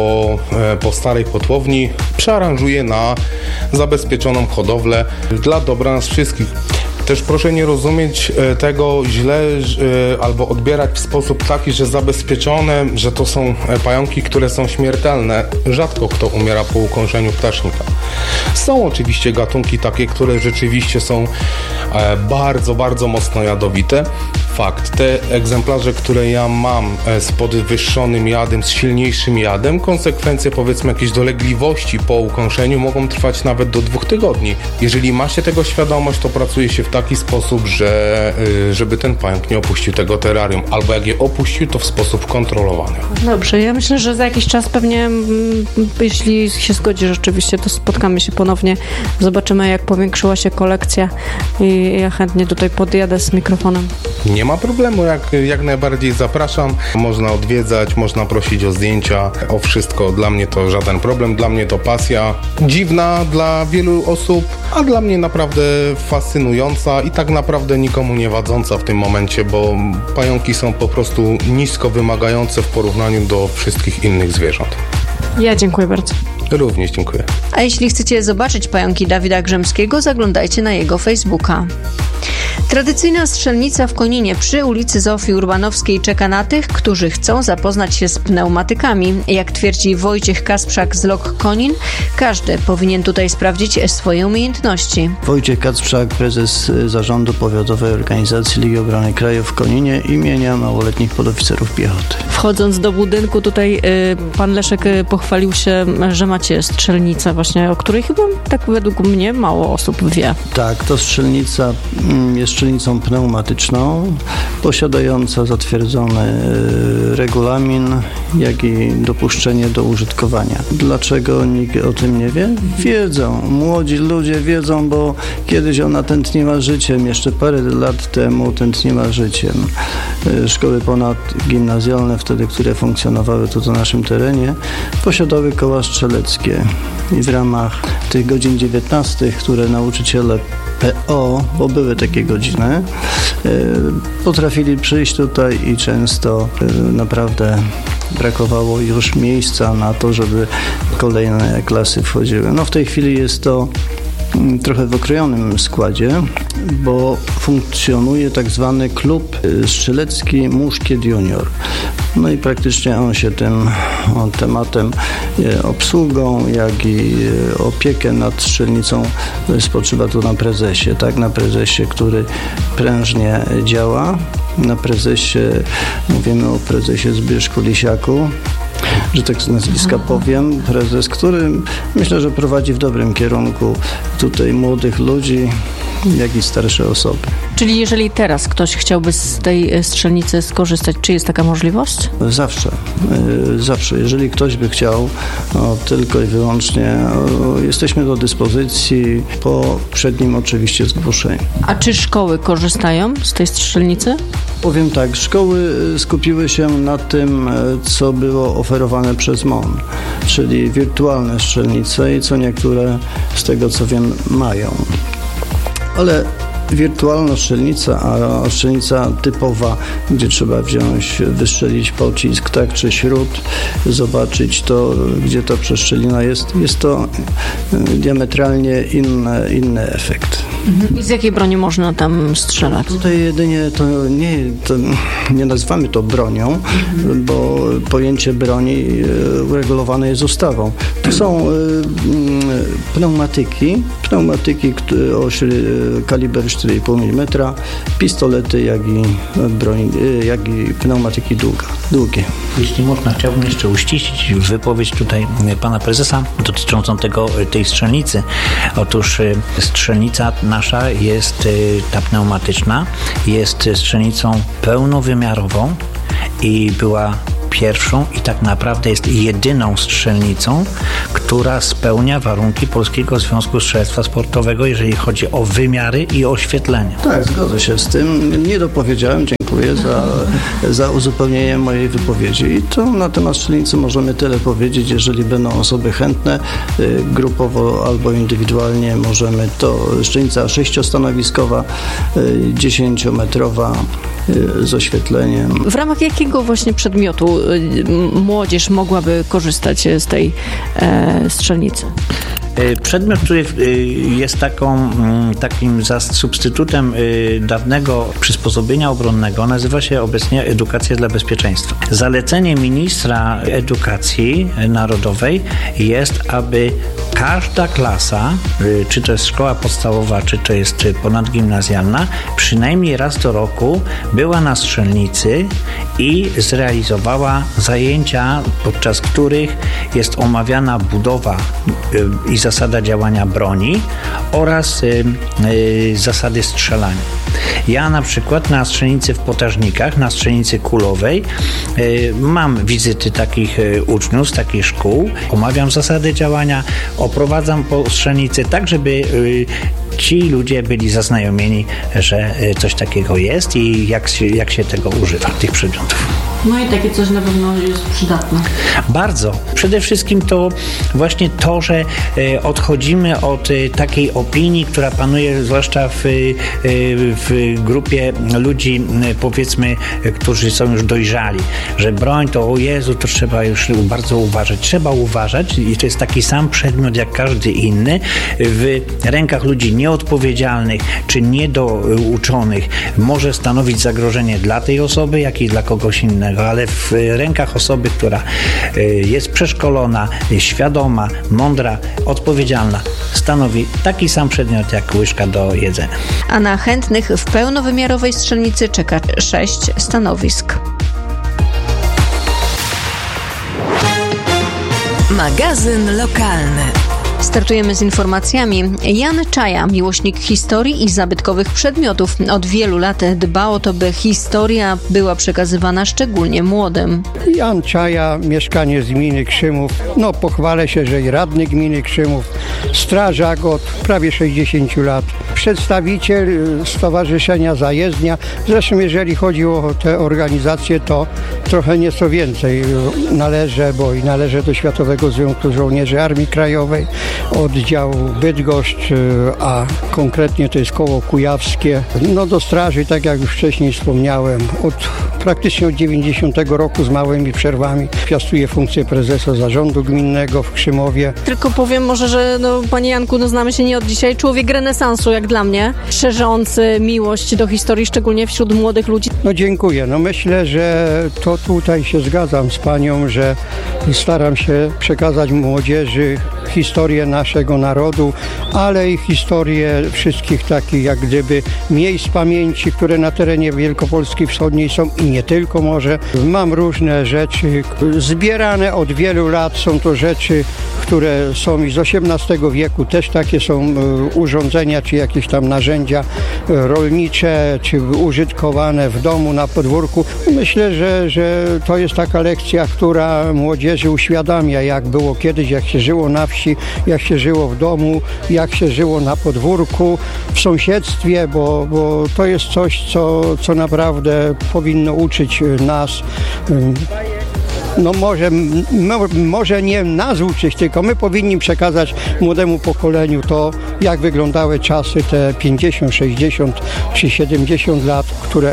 po starej kotłowni, przearanżuję na zabezpieczoną hodowlę dla dobra nas wszystkich. Też proszę nie rozumieć tego źle albo odbierać w sposób taki, że zabezpieczone, że to są pająki, które są śmiertelne. Rzadko kto umiera po ukąszeniu ptasznika. Są oczywiście gatunki takie, które rzeczywiście są bardzo, bardzo mocno jadowite. Fakt, te egzemplarze, które ja mam z podwyższonym jadem, z silniejszym jadem, konsekwencje powiedzmy jakiejś dolegliwości po ukąszeniu mogą trwać nawet do 2 tygodni. Jeżeli ma się tego świadomość, to pracuje się w taki sposób, żeby ten pająk nie opuścił tego terrarium, albo jak je opuścił, to w sposób kontrolowany. Dobrze, ja myślę, że za jakiś czas pewnie, jeśli się zgodzi rzeczywiście, to spotkamy się ponownie, zobaczymy jak powiększyła się kolekcja i ja chętnie tutaj podjadę z mikrofonem. Nie ma problemu, jak najbardziej zapraszam. Można odwiedzać, można prosić o zdjęcia, o wszystko. Dla mnie to żaden problem, dla mnie to pasja dziwna dla wielu osób, a dla mnie naprawdę fascynująca i tak naprawdę nikomu nie wadząca w tym momencie, bo pająki są po prostu nisko wymagające w porównaniu do wszystkich innych zwierząt. Ja dziękuję bardzo. Również dziękuję. A jeśli chcecie zobaczyć pająki Dawida Grzemskiego, zaglądajcie na jego Facebooka. Tradycyjna strzelnica w Koninie przy ulicy Zofii Urbanowskiej czeka na tych, którzy chcą zapoznać się z pneumatykami. Jak twierdzi Wojciech Kasprzak z LOK Konin, każdy powinien tutaj sprawdzić swoje umiejętności. Wojciech Kasprzak, prezes Zarządu Powiatowej Organizacji Ligi Obrony Kraju w Koninie imienia małoletnich podoficerów piechoty. Wchodząc do budynku tutaj pan Leszek pochwalił się, że macie strzelnicę właśnie, o której chyba tak według mnie mało osób wie. Tak, to strzelnica jest strzelnicą pneumatyczną, posiadająca zatwierdzony regulamin, jak i dopuszczenie do użytkowania. Dlaczego nikt o tym nie wie? Wiedzą. Młodzi ludzie wiedzą, bo kiedyś ona tętniła życiem, jeszcze parę lat temu tętniła życiem. Szkoły ponadgimnazjalne wtedy, które funkcjonowały tu na naszym terenie, posiadały koła strzeleckie i w ramach tych godzin 19, które nauczyciele PO, bo były takie godziny, potrafili przyjść tutaj i często naprawdę brakowało już miejsca na to, żeby kolejne klasy wchodziły. No w tej chwili jest to trochę w okrojonym składzie, bo funkcjonuje tak zwany klub strzelecki Muszkiet Junior. No i praktycznie on się tym tematem obsługą, jak i opiekę nad strzelnicą spoczywa tu na prezesie, tak? Na prezesie, który prężnie działa. Na prezesie, mówimy o prezesie Zbyszku Lisiaku, że tak z nazwiska powiem, prezes, który myślę, że prowadzi w dobrym kierunku tutaj młodych ludzi, jak i starsze osoby. Czyli jeżeli teraz ktoś chciałby z tej strzelnicy skorzystać, czy jest taka możliwość? Zawsze. Jeżeli ktoś by chciał, tylko i wyłącznie jesteśmy do dyspozycji po przednim oczywiście zgłoszeniu. A czy szkoły korzystają z tej strzelnicy? Powiem tak, szkoły skupiły się na tym, co było oferowane przez MON, czyli wirtualne strzelnice i co niektóre z tego co wiem mają. Ale Wirtualna strzelnica, a strzelnica typowa, gdzie trzeba wystrzelić pocisk, tak, czy śrut, zobaczyć to, gdzie ta przeszczelina jest to diametralnie inny efekt. I z jakiej broni można tam strzelać? Tutaj jedynie to nie nazywamy to bronią, bo pojęcie broni uregulowane jest ustawą. To są pneumatyki o kaliber 4,5 mm, pistolety, jak i pneumatyki długie. Jeśli można, chciałbym jeszcze uściślić wypowiedź tutaj pana prezesa dotyczącą tej strzelnicy. Otóż strzelnica nasza jest ta pneumatyczna, jest strzelnicą pełnowymiarową i była pierwszą i tak naprawdę jest jedyną strzelnicą, która spełnia warunki Polskiego Związku Strzelectwa Sportowego, jeżeli chodzi o wymiary i oświetlenie. Tak, zgodzę się z tym. Nie dopowiedziałem, dziękuję za uzupełnienie mojej wypowiedzi. I to na temat strzelnicy możemy tyle powiedzieć. Jeżeli będą osoby chętne, grupowo albo indywidualnie możemy, to strzelnica 6-stanowiskowa, 10-metrowa z oświetleniem. W ramach jakiego właśnie przedmiotu młodzież mogłaby korzystać z tej strzelnicy? Przedmiot, który jest takim substytutem dawnego przysposobienia obronnego, nazywa się obecnie edukacja dla bezpieczeństwa. Zalecenie ministra edukacji narodowej jest, aby każda klasa, czy to jest szkoła podstawowa, czy to jest ponadgimnazjalna, przynajmniej raz do roku była na strzelnicy i zrealizowała zajęcia, podczas których jest omawiana budowa i zasada działania broni oraz zasady strzelania. Ja na przykład na strzelnicy w Potażnikach, na strzelnicy kulowej mam wizyty takich uczniów z takich szkół, omawiam zasady działania, oprowadzam po strzelnicy tak, żeby ci ludzie byli zaznajomieni, że coś takiego jest i jak się tego używa, tych przedmiotów. No i takie coś na pewno jest przydatne. Bardzo. Przede wszystkim to właśnie to, że odchodzimy od takiej opinii, która panuje zwłaszcza w grupie ludzi, powiedzmy, którzy są już dojrzali, że broń to o Jezu, to trzeba już bardzo uważać. Trzeba uważać i to jest taki sam przedmiot jak każdy inny. W rękach ludzi nieodpowiedzialnych czy niedouczonych może stanowić zagrożenie dla tej osoby, jak i dla kogoś innego. Ale w rękach osoby, która jest przeszkolona, świadoma, mądra, odpowiedzialna, stanowi taki sam przedmiot jak łyżka do jedzenia. A na chętnych w pełnowymiarowej strzelnicy czeka 6 stanowisk. Magazyn lokalny. Startujemy z informacjami. Jan Czaja, miłośnik historii i zabytkowych przedmiotów. Od wielu lat dba o to, by historia była przekazywana szczególnie młodym. Jan Czaja, mieszkaniec gminy Krzymów. Pochwalę się, że i radny gminy Krzymów, strażak od prawie 60 lat, przedstawiciel Stowarzyszenia Zajezdnia. Zresztą jeżeli chodzi o te organizacje, to trochę nieco więcej należę do Światowego Związku Żołnierzy Armii Krajowej, oddział Bydgoszcz, a konkretnie to jest koło kujawskie. Do straży, tak jak już wcześniej wspomniałem, praktycznie od 90 roku z małymi przerwami piastuję funkcję prezesa zarządu gminnego w Krzymowie. Tylko powiem może, że panie Janku, znamy się nie od dzisiaj. Człowiek renesansu jak dla mnie, szerzący miłość do historii, szczególnie wśród młodych ludzi. Dziękuję. Myślę, że to tutaj się zgadzam z panią, że staram się przekazać młodzieży historię naszego narodu, ale i historię wszystkich takich jak gdyby miejsc pamięci, które na terenie Wielkopolski Wschodniej są i nie tylko może. Mam różne rzeczy zbierane od wielu lat. Są to rzeczy, które są i z XVIII wieku. Też takie są urządzenia, czy jakieś tam narzędzia rolnicze, czy użytkowane w domu, na podwórku. Myślę, że to jest taka lekcja, która młodzieży uświadamia, jak było kiedyś, jak się żyło na wsi, jak się żyło w domu, jak się żyło na podwórku, w sąsiedztwie, bo to jest coś, co naprawdę powinno uczyć nas no może nie nas uczyć, tylko my powinni przekazać młodemu pokoleniu to, jak wyglądały czasy te 50, 60 czy 70 lat, które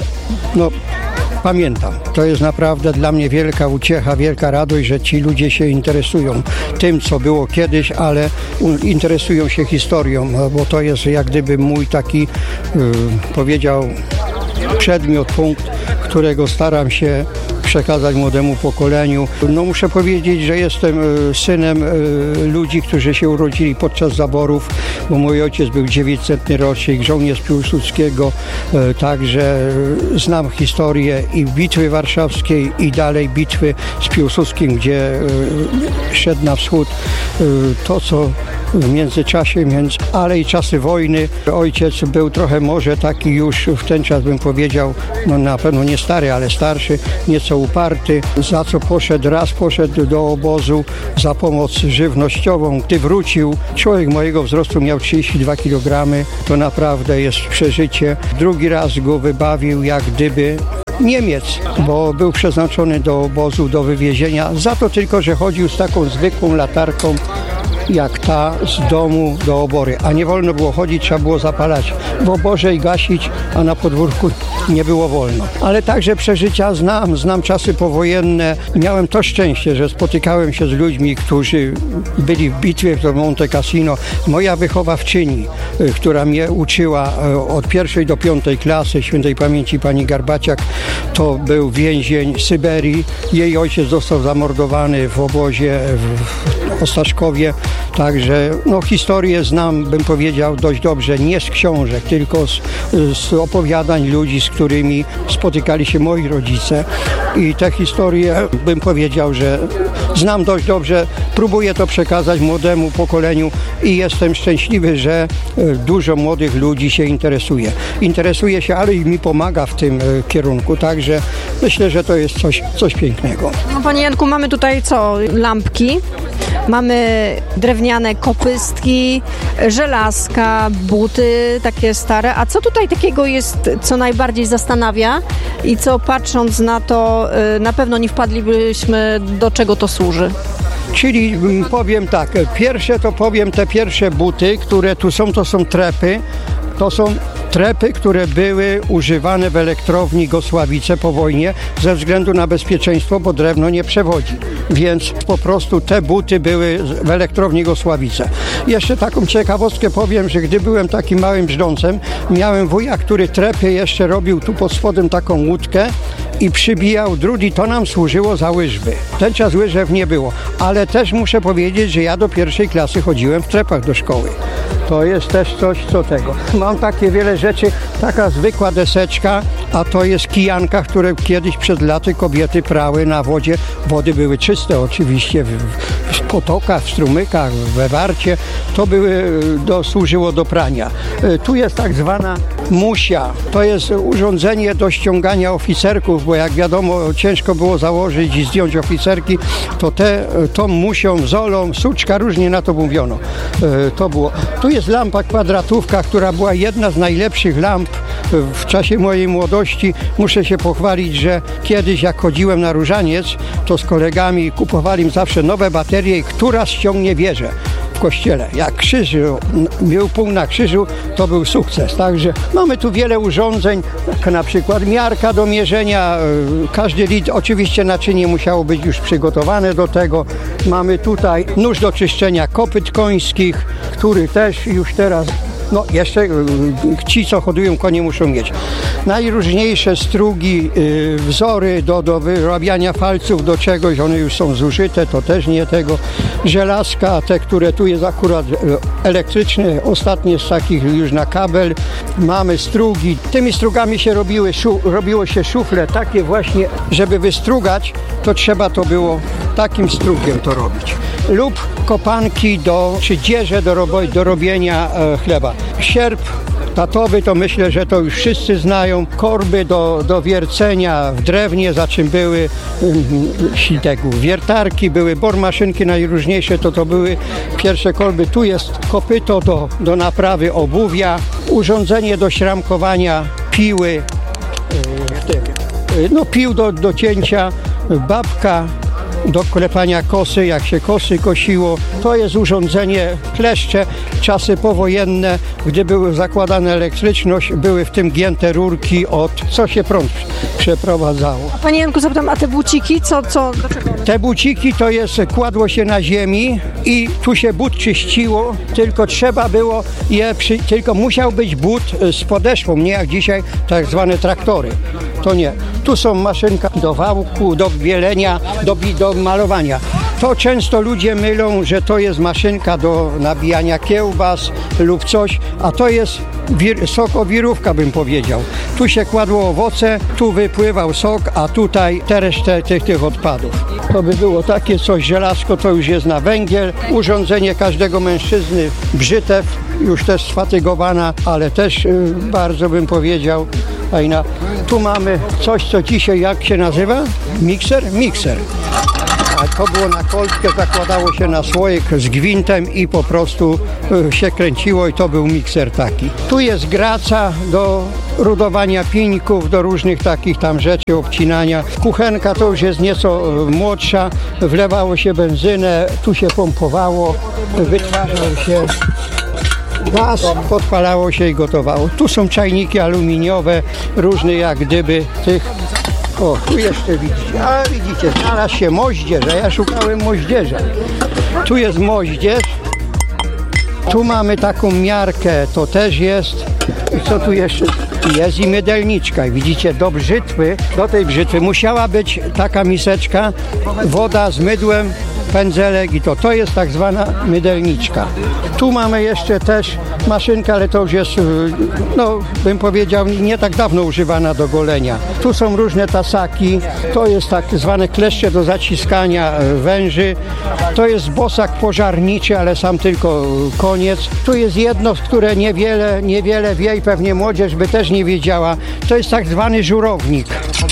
pamiętam. To jest naprawdę dla mnie wielka uciecha, wielka radość, że ci ludzie się interesują tym, co było kiedyś, ale interesują się historią, bo to jest jak gdyby mój taki, powiedział, przedmiot, punkt, którego staram się przekazać młodemu pokoleniu. No muszę powiedzieć, że jestem synem ludzi, którzy się urodzili podczas zaborów, bo mój ojciec był 900 rocznik, żołnierz Piłsudskiego, także znam historię i bitwy warszawskiej i dalej bitwy z Piłsudskim, gdzie szedł na wschód. To, co w międzyczasie, ale i czasy wojny. Ojciec był trochę może taki już w ten czas, bym powiedział, no na pewno nie stary, ale starszy, nieco uparty, za co poszedł do obozu za pomoc żywnościową. Gdy wrócił, człowiek mojego wzrostu miał 32 kg, to naprawdę jest przeżycie. Drugi raz go wybawił jak gdyby Niemiec, bo był przeznaczony do obozu, do wywiezienia, za to tylko, że chodził z taką zwykłą latarką jak ta z domu do obory, a nie wolno było chodzić, trzeba było zapalać w oborze i gasić, a na podwórku nie było wolno. Ale także przeżycia znam czasy powojenne. Miałem to szczęście, że spotykałem się z ludźmi, którzy byli w bitwie w Monte Cassino. Moja wychowawczyni, która mnie uczyła od 1. do 5. klasy, świętej pamięci pani Garbaciak, to był więzień Syberii. Jej ojciec został zamordowany w obozie w Ostaszkowie. Także historię znam, bym powiedział, dość dobrze, nie z książek, tylko z opowiadań ludzi, z którymi spotykali się moi rodzice. I te historie, bym powiedział, że znam dość dobrze, próbuję to przekazać młodemu pokoleniu i jestem szczęśliwy, że dużo młodych ludzi się interesuje. Interesuje się, ale i mi pomaga w tym kierunku, także myślę, że to jest coś pięknego. No, panie Janku, mamy tutaj lampki. Mamy drewniane kopystki, żelazka, buty takie stare. A co tutaj takiego jest, co najbardziej zastanawia i co patrząc na to na pewno nie wpadlibyśmy, do czego to służy? Czyli powiem tak, te pierwsze buty, które tu są, to są trepy. To są trepy, które były używane w elektrowni Gosławice po wojnie ze względu na bezpieczeństwo, bo drewno nie przewodzi. Więc po prostu te buty były w elektrowni Gosławice. Jeszcze taką ciekawostkę powiem, że gdy byłem takim małym brzdącem, miałem wuja, który trepy jeszcze robił tu pod spodem taką łódkę i przybijał drut i to nam służyło za łyżwy. Ten czas łyżew nie było, ale też muszę powiedzieć, że ja do 1. klasy chodziłem w trepach do szkoły. To jest też coś co tego. Mam takie wiele rzeczy, taka zwykła deseczka, a to jest kijanka, które kiedyś przed laty kobiety prały na wodzie. Wody były czyste oczywiście, w potokach, w strumykach, we warcie. To służyło do prania. Tu jest tak zwana musia. To jest urządzenie do ściągania oficerków, bo jak wiadomo ciężko było założyć i zdjąć oficerki, to tą musią, zolą, suczka, różnie na to mówiono. To było. Tu jest lampa kwadratówka, która była jedna z najlepszych lamp w czasie mojej młodości. Muszę się pochwalić, że kiedyś jak chodziłem na różaniec, to z kolegami kupowali zawsze nowe baterie, która ściągnie wieżę w kościele. Jak krzyż był punkt na krzyżu, to był sukces. Także mamy tu wiele urządzeń, jak na przykład miarka do mierzenia. Każdy litr, oczywiście naczynie musiało być już przygotowane do tego. Mamy tutaj nóż do czyszczenia kopyt końskich, który też już teraz jeszcze ci, co hodują konie, muszą mieć. Najróżniejsze strugi, wzory do wyrabiania falców do czegoś, one już są zużyte, to też nie tego. Żelazka, te, które tu jest akurat elektryczne, ostatnie z takich już na kabel. Mamy strugi. Tymi strugami się robiło się szufle, takie właśnie, żeby wystrugać, to trzeba to było takim strugiem to robić. Lub kopanki czy dzieże do robienia chleba. Sierp tatowy, to myślę, że to już wszyscy znają. Korby do wiercenia w drewnie, za czym były wiertarki, były bormaszynki najróżniejsze, to były pierwsze kolby. Tu jest kopyto do naprawy obuwia, urządzenie do szramkowania piły, pił do cięcia, babka, do klepania kosy, jak się kosy kosiło. To jest urządzenie kleszcze, czasy powojenne, gdy były zakładane elektryczność, były w tym gięte rurki co się prąd przeprowadzało. Panie Janku, zapytam, a te buciki, do czego? Te buciki to jest, kładło się na ziemi i tu się but czyściło, tylko trzeba było tylko musiał być but z podeszwą, nie jak dzisiaj tak zwane traktory. To nie. Tu są maszynka do wałku, do bielenia, do malowania. To często ludzie mylą, że to jest maszynka do nabijania kiełbas lub coś, a to jest sokowirówka, bym powiedział. Tu się kładło owoce, tu wypływał sok, a tutaj te resztę tych odpadów. To by było takie coś, żelazko to już jest na węgiel, urządzenie każdego mężczyzny, brzytew, już też sfatygowana, ale też bardzo bym powiedział fajna. Tu mamy coś, co dzisiaj jak się nazywa? Mikser. A to było na kolbkę, zakładało się na słoik z gwintem i po prostu się kręciło i to był mikser taki. Tu jest graca do rudowania pińków, do różnych takich tam rzeczy, obcinania. Kuchenka to już jest nieco młodsza, wlewało się benzynę, tu się pompowało, wytwarzał się gaz, podpalało się i gotowało. Tu są czajniki aluminiowe, różne jak gdyby tych. O, tu jeszcze widzicie, ale widzicie, znalazł się moździerz, a ja szukałem moździerza. Tu jest moździerz, tu mamy taką miarkę, to też jest. I co tu jeszcze? Jest i mydelniczka. I widzicie, do tej brzytwy musiała być taka miseczka, woda z mydłem, pędzelek i to jest tak zwana mydelniczka. Tu mamy jeszcze też maszynkę, ale to już jest, bym powiedział, nie tak dawno używana do golenia. Tu są różne tasaki, to jest tak zwane kleszcze do zaciskania węży. To jest bosak pożarniczy, ale sam tylko koniec. Tu jest jedno, które niewiele wie i pewnie młodzież by też nie wiedziała. To jest tak zwany żurownik.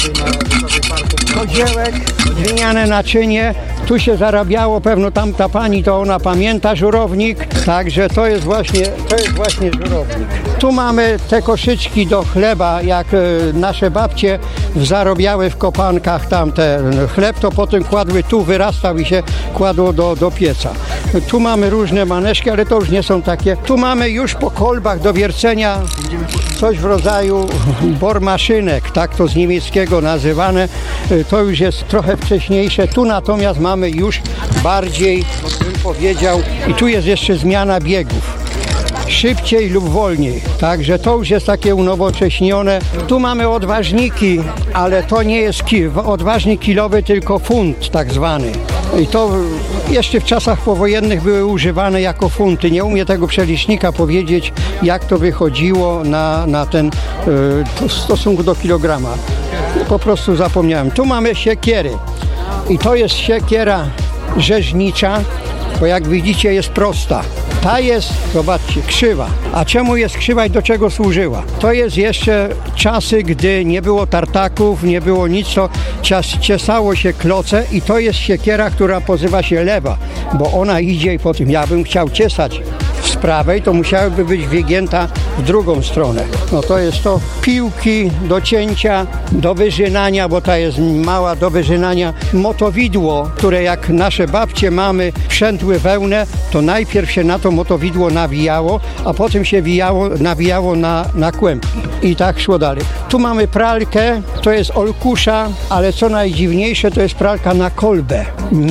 Kodziełek, gliniane naczynie. Tu się zarabiało, pewno tamta pani, to ona pamięta żurownik, także to jest właśnie żurownik. Tu mamy te koszyczki do chleba, jak nasze babcie zarobiały w kopankach tamten chleb, to potem kładły tu, wyrastał i się kładło do pieca. Tu mamy różne maneszki, ale to już nie są takie. Tu mamy już po kolbach do wiercenia coś w rodzaju bormaszynek, tak to z niemieckiego nazywane. To już jest trochę wcześniejsze. Tu natomiast mamy już bardziej, bym powiedział, i tu jest jeszcze zmiana biegów. Szybciej lub wolniej. Także to już jest takie unowocześnione. Tu mamy odważniki, ale to nie jest odważnik kilowy, tylko funt tak zwany. I to jeszcze w czasach powojennych były używane jako funty. Nie umiem tego przelicznika powiedzieć, jak to wychodziło na ten w stosunku do kilograma. Po prostu zapomniałem. Tu mamy siekiery. I to jest siekiera rzeźnicza, bo jak widzicie jest prosta. Ta jest, zobaczcie, krzywa. A czemu jest krzywa i do czego służyła? To jest jeszcze czasy, gdy nie było tartaków, nie było nic, to ciesało się kloce i to jest siekiera, która nazywa się lewa, bo ona idzie i po tym, ja bym chciał ciesać z prawej, to musiałaby być wygięta w drugą stronę. No to jest to piłki do cięcia, do wyżynania, bo ta jest mała do wyżynania. Motowidło, które jak nasze babcie, mamy przętły wełnę, to najpierw się na to motowidło nawijało, a potem się nawijało na kłębki. I tak szło dalej. Tu mamy pralkę, to jest olkusza, ale co najdziwniejsze, to jest pralka na kolbę.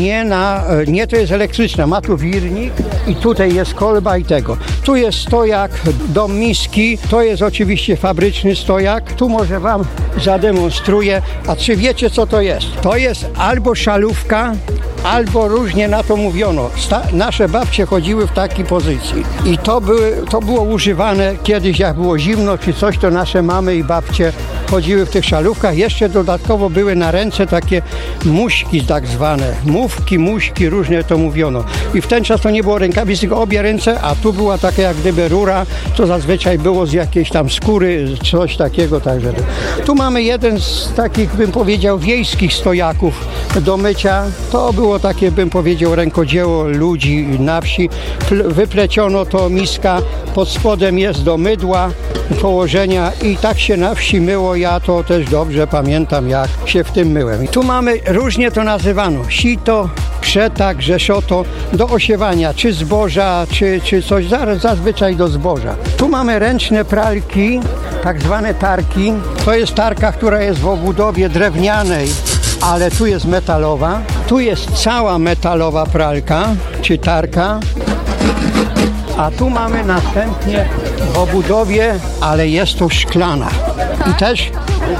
Nie to jest elektryczna, ma tu wirnik i tutaj jest kolba i tego. Tu jest stojak do miski, to jest oczywiście fabryczny stojak. Tu może wam zademonstruję. A czy wiecie, co to jest? To jest albo szalówka, albo różnie na to mówiono. Nasze babcie chodziły w takiej pozycji. I to było używane kiedyś, jak było zimno czy coś, to nasze mamy i babcie chodziły w tych szalówkach. Jeszcze dodatkowo były na ręce takie muśki tak zwane. Muśki, różnie to mówiono. I w ten czas to nie było rękawic, tylko obie ręce, a tu była taka jak gdyby rura, to zazwyczaj było z jakiejś tam skóry, coś takiego. Także. Tu mamy jeden z takich, bym powiedział, wiejskich stojaków do mycia. To było było takie, bym powiedział, rękodzieło ludzi na wsi. Wypleciono to, miska pod spodem jest do mydła, położenia i tak się na wsi myło. Ja to też dobrze pamiętam, jak się w tym myłem. Tu mamy, różnie to nazywano, sito, krzeta, grzeszoto, do osiewania, czy zboża, czy coś, zazwyczaj do zboża. Tu mamy ręczne pralki, tak zwane tarki. To jest tarka, która jest w obudowie drewnianej, ale tu jest metalowa. Tu jest cała metalowa pralka, czy tarka. A tu mamy następnie w obudowie, ale jest to szklana. I też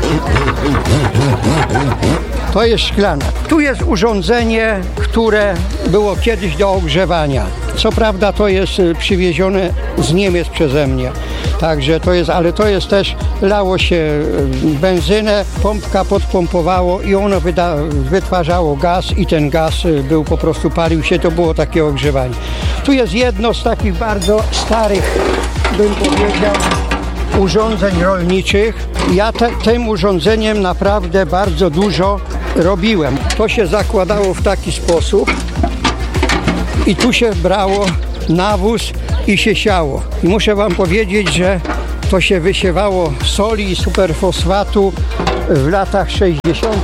to jest szklana. Tu jest urządzenie, które było kiedyś do ogrzewania. Co prawda to jest przywiezione z Niemiec przeze mnie. Także to jest, ale to jest też, lało się benzynę, pompka podpompowało i ono wytwarzało gaz i ten gaz był po prostu, palił się, to było takie ogrzewanie. Tu jest jedno z takich bardzo starych, bym powiedział, urządzeń rolniczych. Ja tym urządzeniem naprawdę bardzo dużo robiłem. To się zakładało w taki sposób i tu się brało nawóz i się siało. I muszę wam powiedzieć, że to się wysiewało soli i superfosfatu w latach 60.,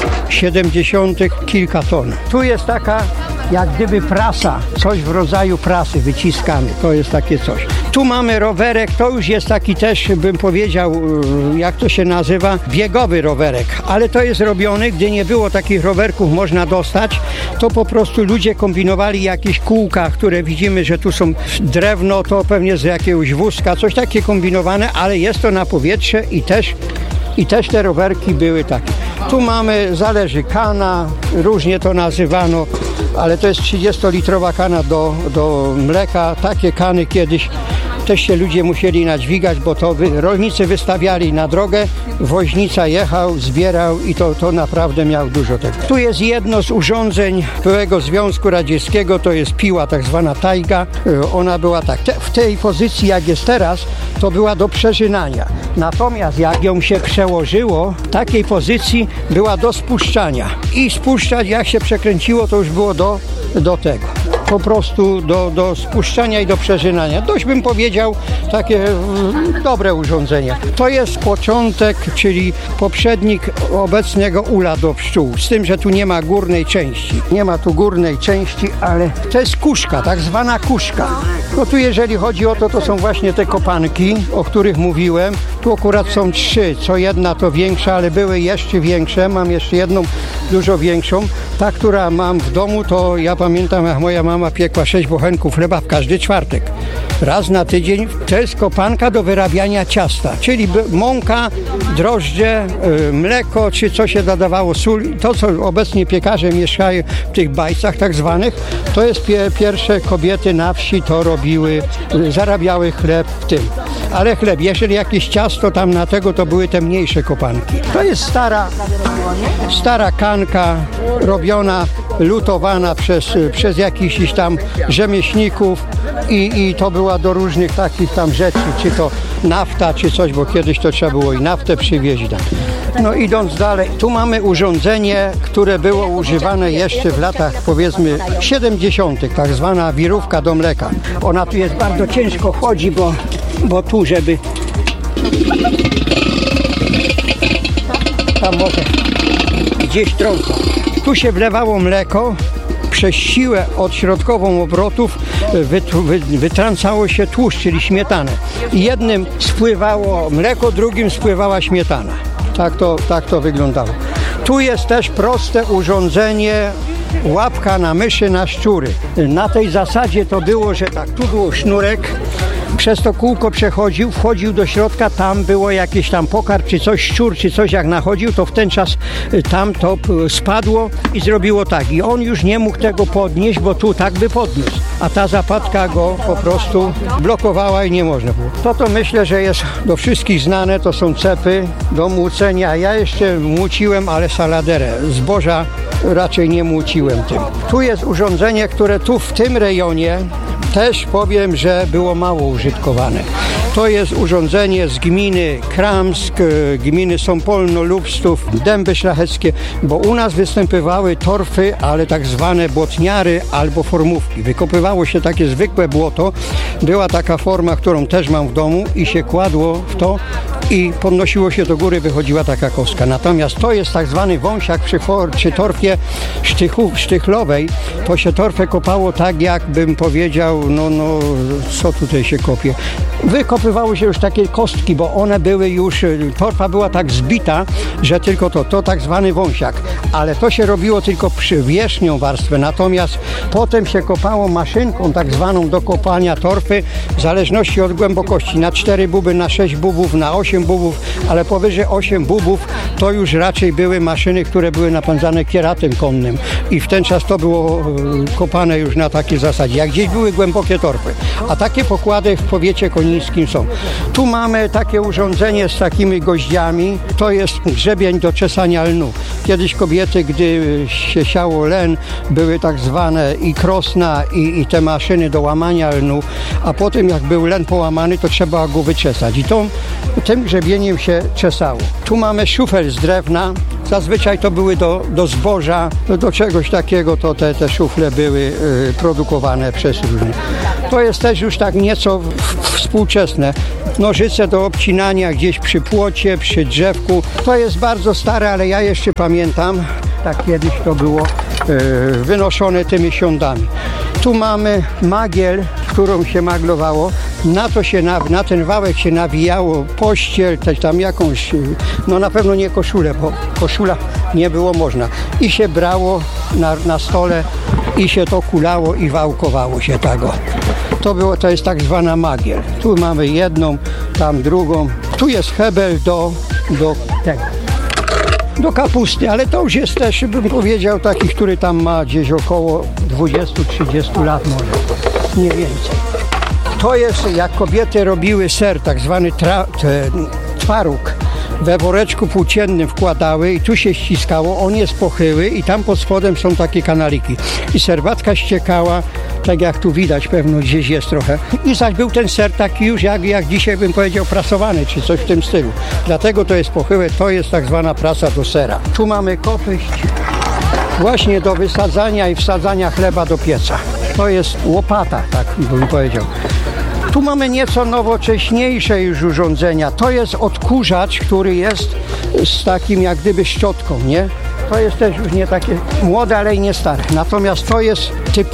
70. kilka ton. Tu jest taka jak gdyby prasa, coś w rodzaju prasy wyciskamy, to jest takie coś. Tu mamy rowerek, to już jest taki też, bym powiedział, jak to się nazywa, biegowy rowerek, ale to jest robiony, gdy nie było takich rowerków można dostać, to po prostu ludzie kombinowali jakieś kółka, które widzimy, że tu są drewno, to pewnie z jakiegoś wózka, coś takie kombinowane, ale jest to na powietrze i też te rowerki były takie. Tu mamy, zależy, kana, różnie to nazywano, ale to jest 30-litrowa kana do mleka. Takie kany kiedyś też się ludzie musieli nadźwigać, bo to rolnicy wystawiali na drogę, woźnica jechał, zbierał i to naprawdę miał dużo tego. Tu jest jedno z urządzeń byłego Związku Radzieckiego, to jest piła, tak zwana tajga. Ona była tak, w tej pozycji jak jest teraz, to była do przerzynania. Natomiast jak ją się przełożyło, w takiej pozycji była do spuszczania. I spuszczać, jak się przekręciło, to już było do tego. Po prostu do spuszczania i do przerzynania. Dość bym powiedział, takie dobre urządzenie. To jest początek, czyli poprzednik obecnego ula do pszczół. Z tym, że tu nie ma górnej części. Nie ma tu górnej części, ale to jest kuszka, tak zwana kuszka. No tu jeżeli chodzi o to są właśnie te kopanki, o których mówiłem. Tu akurat są 3, co jedna to większa, ale były jeszcze większe. Mam jeszcze jedną dużo większą. Ta, która mam w domu, to ja pamiętam, jak moja mama piekła 6 bochenków chleba w każdy czwartek. Raz na tydzień. To jest kopanka do wyrabiania ciasta, czyli mąka, drożdże, mleko, czy co się dodawało, sól. To, co obecnie piekarze mieszkają w tych bajcach tak zwanych, to jest pierwsze kobiety na wsi to robiły, zarabiały chleb w tym. Ale chleb, jeżeli jakieś ciasto tam na tego, to były te mniejsze kopanki. To jest stara kanka robiona, lutowana przez jakichś tam rzemieślników i to była do różnych takich tam rzeczy, czy to nafta, czy coś, bo kiedyś to trzeba było i naftę przywieźć. No idąc dalej, tu mamy urządzenie, które było używane jeszcze w latach powiedzmy 70., tak zwana wirówka do mleka. Ona tu jest bardzo ciężko chodzi, bo tu, żeby tam może gdzieś trąca. Tu się wlewało mleko, przez siłę odśrodkową obrotów wytrącało się tłuszcz, czyli śmietanę. Jednym spływało mleko, drugim spływała śmietana. Tak to wyglądało. Tu jest też proste urządzenie, łapka na myszy, na szczury. Na tej zasadzie to było, że tak, tu był sznurek, przez to kółko przechodził, wchodził do środka, tam było jakieś tam pokarm, czy coś, szczur, czy coś jak nachodził, to w ten czas tam to spadło i zrobiło tak. I on już nie mógł tego podnieść, bo tu tak by podniósł. A ta zapadka go po prostu blokowała i nie można było. To myślę, że jest do wszystkich znane, to są cepy do młócenia. Ja jeszcze młóciłem, ale saladerę. Zboża raczej nie młóciłem tym. Tu jest urządzenie, które tu w tym rejonie też powiem, że było mało użytkowane. To jest urządzenie z gminy Kramsk, gminy Sąpolno, Lubstów, Dęby Szlacheckie, bo u nas występowały torfy, ale tak zwane błotniary albo formówki. Wykopywało się takie zwykłe błoto, była taka forma, którą też mam w domu i się kładło w to i podnosiło się do góry, wychodziła taka kostka. Natomiast to jest tak zwany wąsiak przy torfie sztychlowej. To się torfę kopało tak, jakbym powiedział, co tutaj się kopie. Wykopywały się już takie kostki, bo one były już, torfa była tak zbita, że tylko to tak zwany wąsiak. Ale to się robiło tylko przy wierzchnią warstwę, natomiast potem się kopało maszynką tak zwaną do kopania torfy, w zależności od głębokości, na 4 buby, na 6 bubów, na 8 bubów, ale powyżej 8 bubów to już raczej były maszyny, które były napędzane kieratem konnym i w ten czas to było kopane już na takiej zasadzie, jak gdzieś były głębokie torfy, a takie pokłady w powiecie konińskim są. Tu mamy takie urządzenie z takimi goździami, to jest grzebień do czesania lnu. Kiedyś kobiety, gdy się siało len, były tak zwane i krosna i te maszyny do łamania lnu, a potem jak był len połamany, to trzeba go wyczesać i tym grzebieniem się czesało. Tu mamy szufel z drewna, zazwyczaj to były do zboża, do czegoś takiego, to te szufle były produkowane przez różnych. To jest też już tak nieco współczesne. Nożyce do obcinania gdzieś przy płocie, przy drzewku. To jest bardzo stare, ale ja jeszcze pamiętam, tak kiedyś to było wynoszone tymi siądami. Tu mamy magiel, którą się maglowało. Na ten wałek się nawijało pościel, też tam jakąś, na pewno nie koszulę, bo koszula nie było można. I się brało na stole i się to kulało i wałkowało się tego. To jest tak zwana magiel. Tu mamy jedną, tam drugą. Tu jest hebel do kapusty, ale to już jest też, bym powiedział, taki, który tam ma gdzieś około 20-30 lat może, nie więcej. To jest, jak kobiety robiły ser, tak zwany twaróg, we woreczku płóciennym wkładały i tu się ściskało, on jest pochyły i tam pod spodem są takie kanaliki. I serwatka ściekała, tak jak tu widać, pewno gdzieś jest trochę. I zaś był ten ser taki już, jak dzisiaj bym powiedział, prasowany, czy coś w tym stylu. Dlatego to jest pochyłe, to jest tak zwana prasa do sera. Tu mamy kopyść właśnie do wysadzania i wsadzania chleba do pieca. To jest łopata, tak bym powiedział. Tu mamy nieco nowocześniejsze już urządzenia. To jest odkurzacz, który jest z takim jak gdyby szczotką, nie? To jest też już nie takie młode, ale i nie stare. Natomiast to jest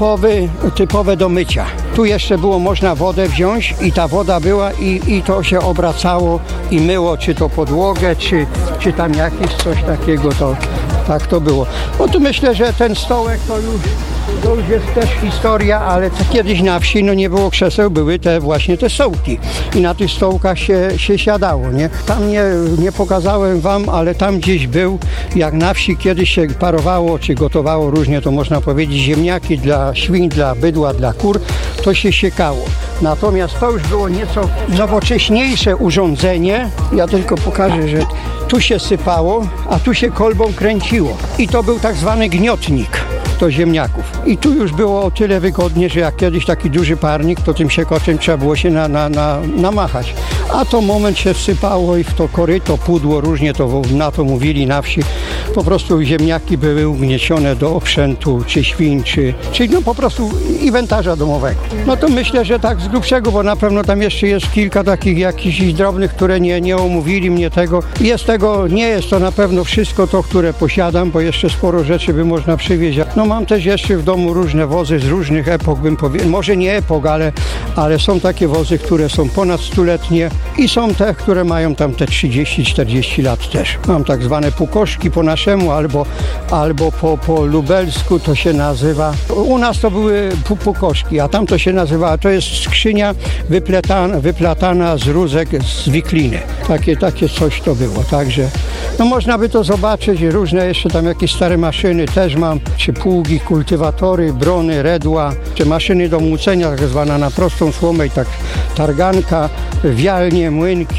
typowe do mycia. Tu jeszcze było można wodę wziąć i ta woda była i to się obracało i myło, czy to podłogę, czy tam jakieś coś takiego, to tak to było. No tu myślę, że ten stołek to już jest też historia, ale kiedyś na wsi nie było krzeseł, były właśnie te stołki i na tych stołkach się siadało, nie? Tam nie pokazałem wam, ale tam gdzieś był, jak na wsi kiedyś się parowało, czy gotowało różnie, to można powiedzieć, ziemniaki dla świń, dla bydła, dla kur, to się siekało. Natomiast to już było nieco nowocześniejsze urządzenie. Ja tylko pokażę, że tu się sypało, a tu się kolbą kręciło. I to był tak zwany gniotnik do ziemniaków. I tu już było o tyle wygodnie, że jak kiedyś taki duży parnik, to tym siekoczem trzeba było się namachać. A to moment się wsypało i w to koryto, pudło, różnie to na to mówili na wsi. Po prostu ziemniaki były ugniecione do oprzętu, czy świń, czy po prostu inwentarza domowego. No to myślę, że tak z grubszego, bo na pewno tam jeszcze jest kilka takich jakichś drobnych, które nie omówili mnie tego. Nie jest to na pewno wszystko to, które posiadam, bo jeszcze sporo rzeczy by można przywieźć. No mam też jeszcze w domu różne wozy z różnych epok, bym powiedział, może nie epok, ale są takie wozy, które są ponad 100-letnie i są te, które mają tam te 30-40 lat też. Mam tak zwane pukoszki po naszemu, albo po lubelsku to się nazywa. U nas to były pukoszki, a tam to się nazywa, to jest skrzynia wyplatana z rózek z wikliny. Takie coś to było, także no można by to zobaczyć, różne jeszcze tam jakieś stare maszyny też mam, czy pługi, kultywatory, brony, redła, czy maszyny do młócenia, tak zwana na prostą słomę i tak targanka, wialnie, młynki.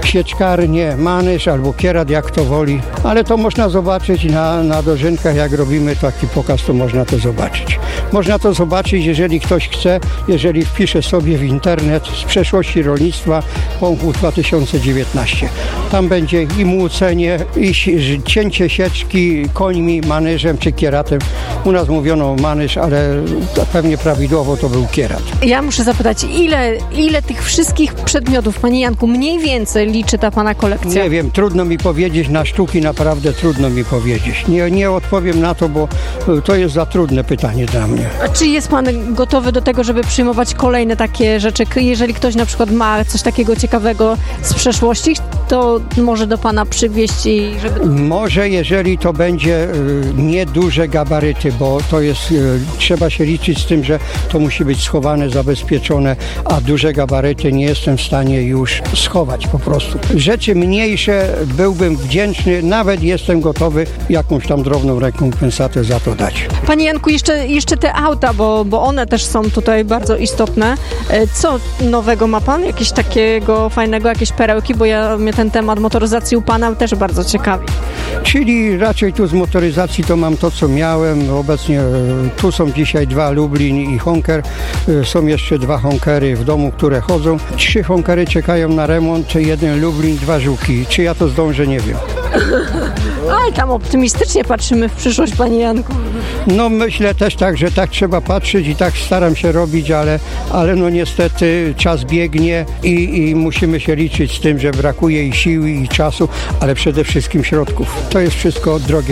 sieczkarnię, manysz albo kierat, jak to woli, ale to można zobaczyć na dożynkach, jak robimy taki pokaz, to można to zobaczyć. Można to zobaczyć, jeżeli ktoś chce, jeżeli wpisze sobie w internet z przeszłości rolnictwa Pąchów 2019. Tam będzie i młócenie, i cięcie sieczki końmi, manyżem czy kieratem. U nas mówiono manyż, ale pewnie prawidłowo to był kierat. Ja muszę zapytać, ile tych wszystkich przedmiotów, Panie Janku, mniej więcej liczy ta Pana kolekcja? Nie wiem, trudno mi powiedzieć, na sztuki naprawdę trudno mi powiedzieć. Nie odpowiem na to, bo to jest za trudne pytanie dla mnie. A czy jest Pan gotowy do tego, żeby przyjmować kolejne takie rzeczy? Jeżeli ktoś na przykład ma coś takiego ciekawego z przeszłości, to może do Pana przywieźć i żeby... Może, jeżeli to będzie nieduże gabaryty, bo to jest, trzeba się liczyć z tym, że to musi być schowane, zabezpieczone, a duże gabaryty nie jestem w stanie już schować po prostu. Rzeczy mniejsze byłbym wdzięczny, nawet jestem gotowy jakąś tam drobną rekompensatę za to dać. Panie Janku, jeszcze te auta, bo one też są tutaj bardzo istotne. Co nowego ma Pan? Jakieś takiego fajnego, jakieś perełki, bo mnie ten temat motoryzacji u Pana też bardzo ciekawi. Czyli raczej tu z motoryzacji to mam to, co miałem. Obecnie tu są dzisiaj 2 Lublin i Honker. Są jeszcze 2 Honkery w domu, które chodzą. 3 Honkery czekają na remont, 1 Lublin, 2 Żuki. Czy ja to zdążę, nie wiem. Ale tam optymistycznie patrzymy w przyszłość, Panie Janku. No myślę też tak, że tak trzeba patrzeć i tak staram się robić, ale no niestety czas biegnie i musimy się liczyć z tym, że brakuje i siły, i czasu, ale przede wszystkim środków. To jest wszystko drogie.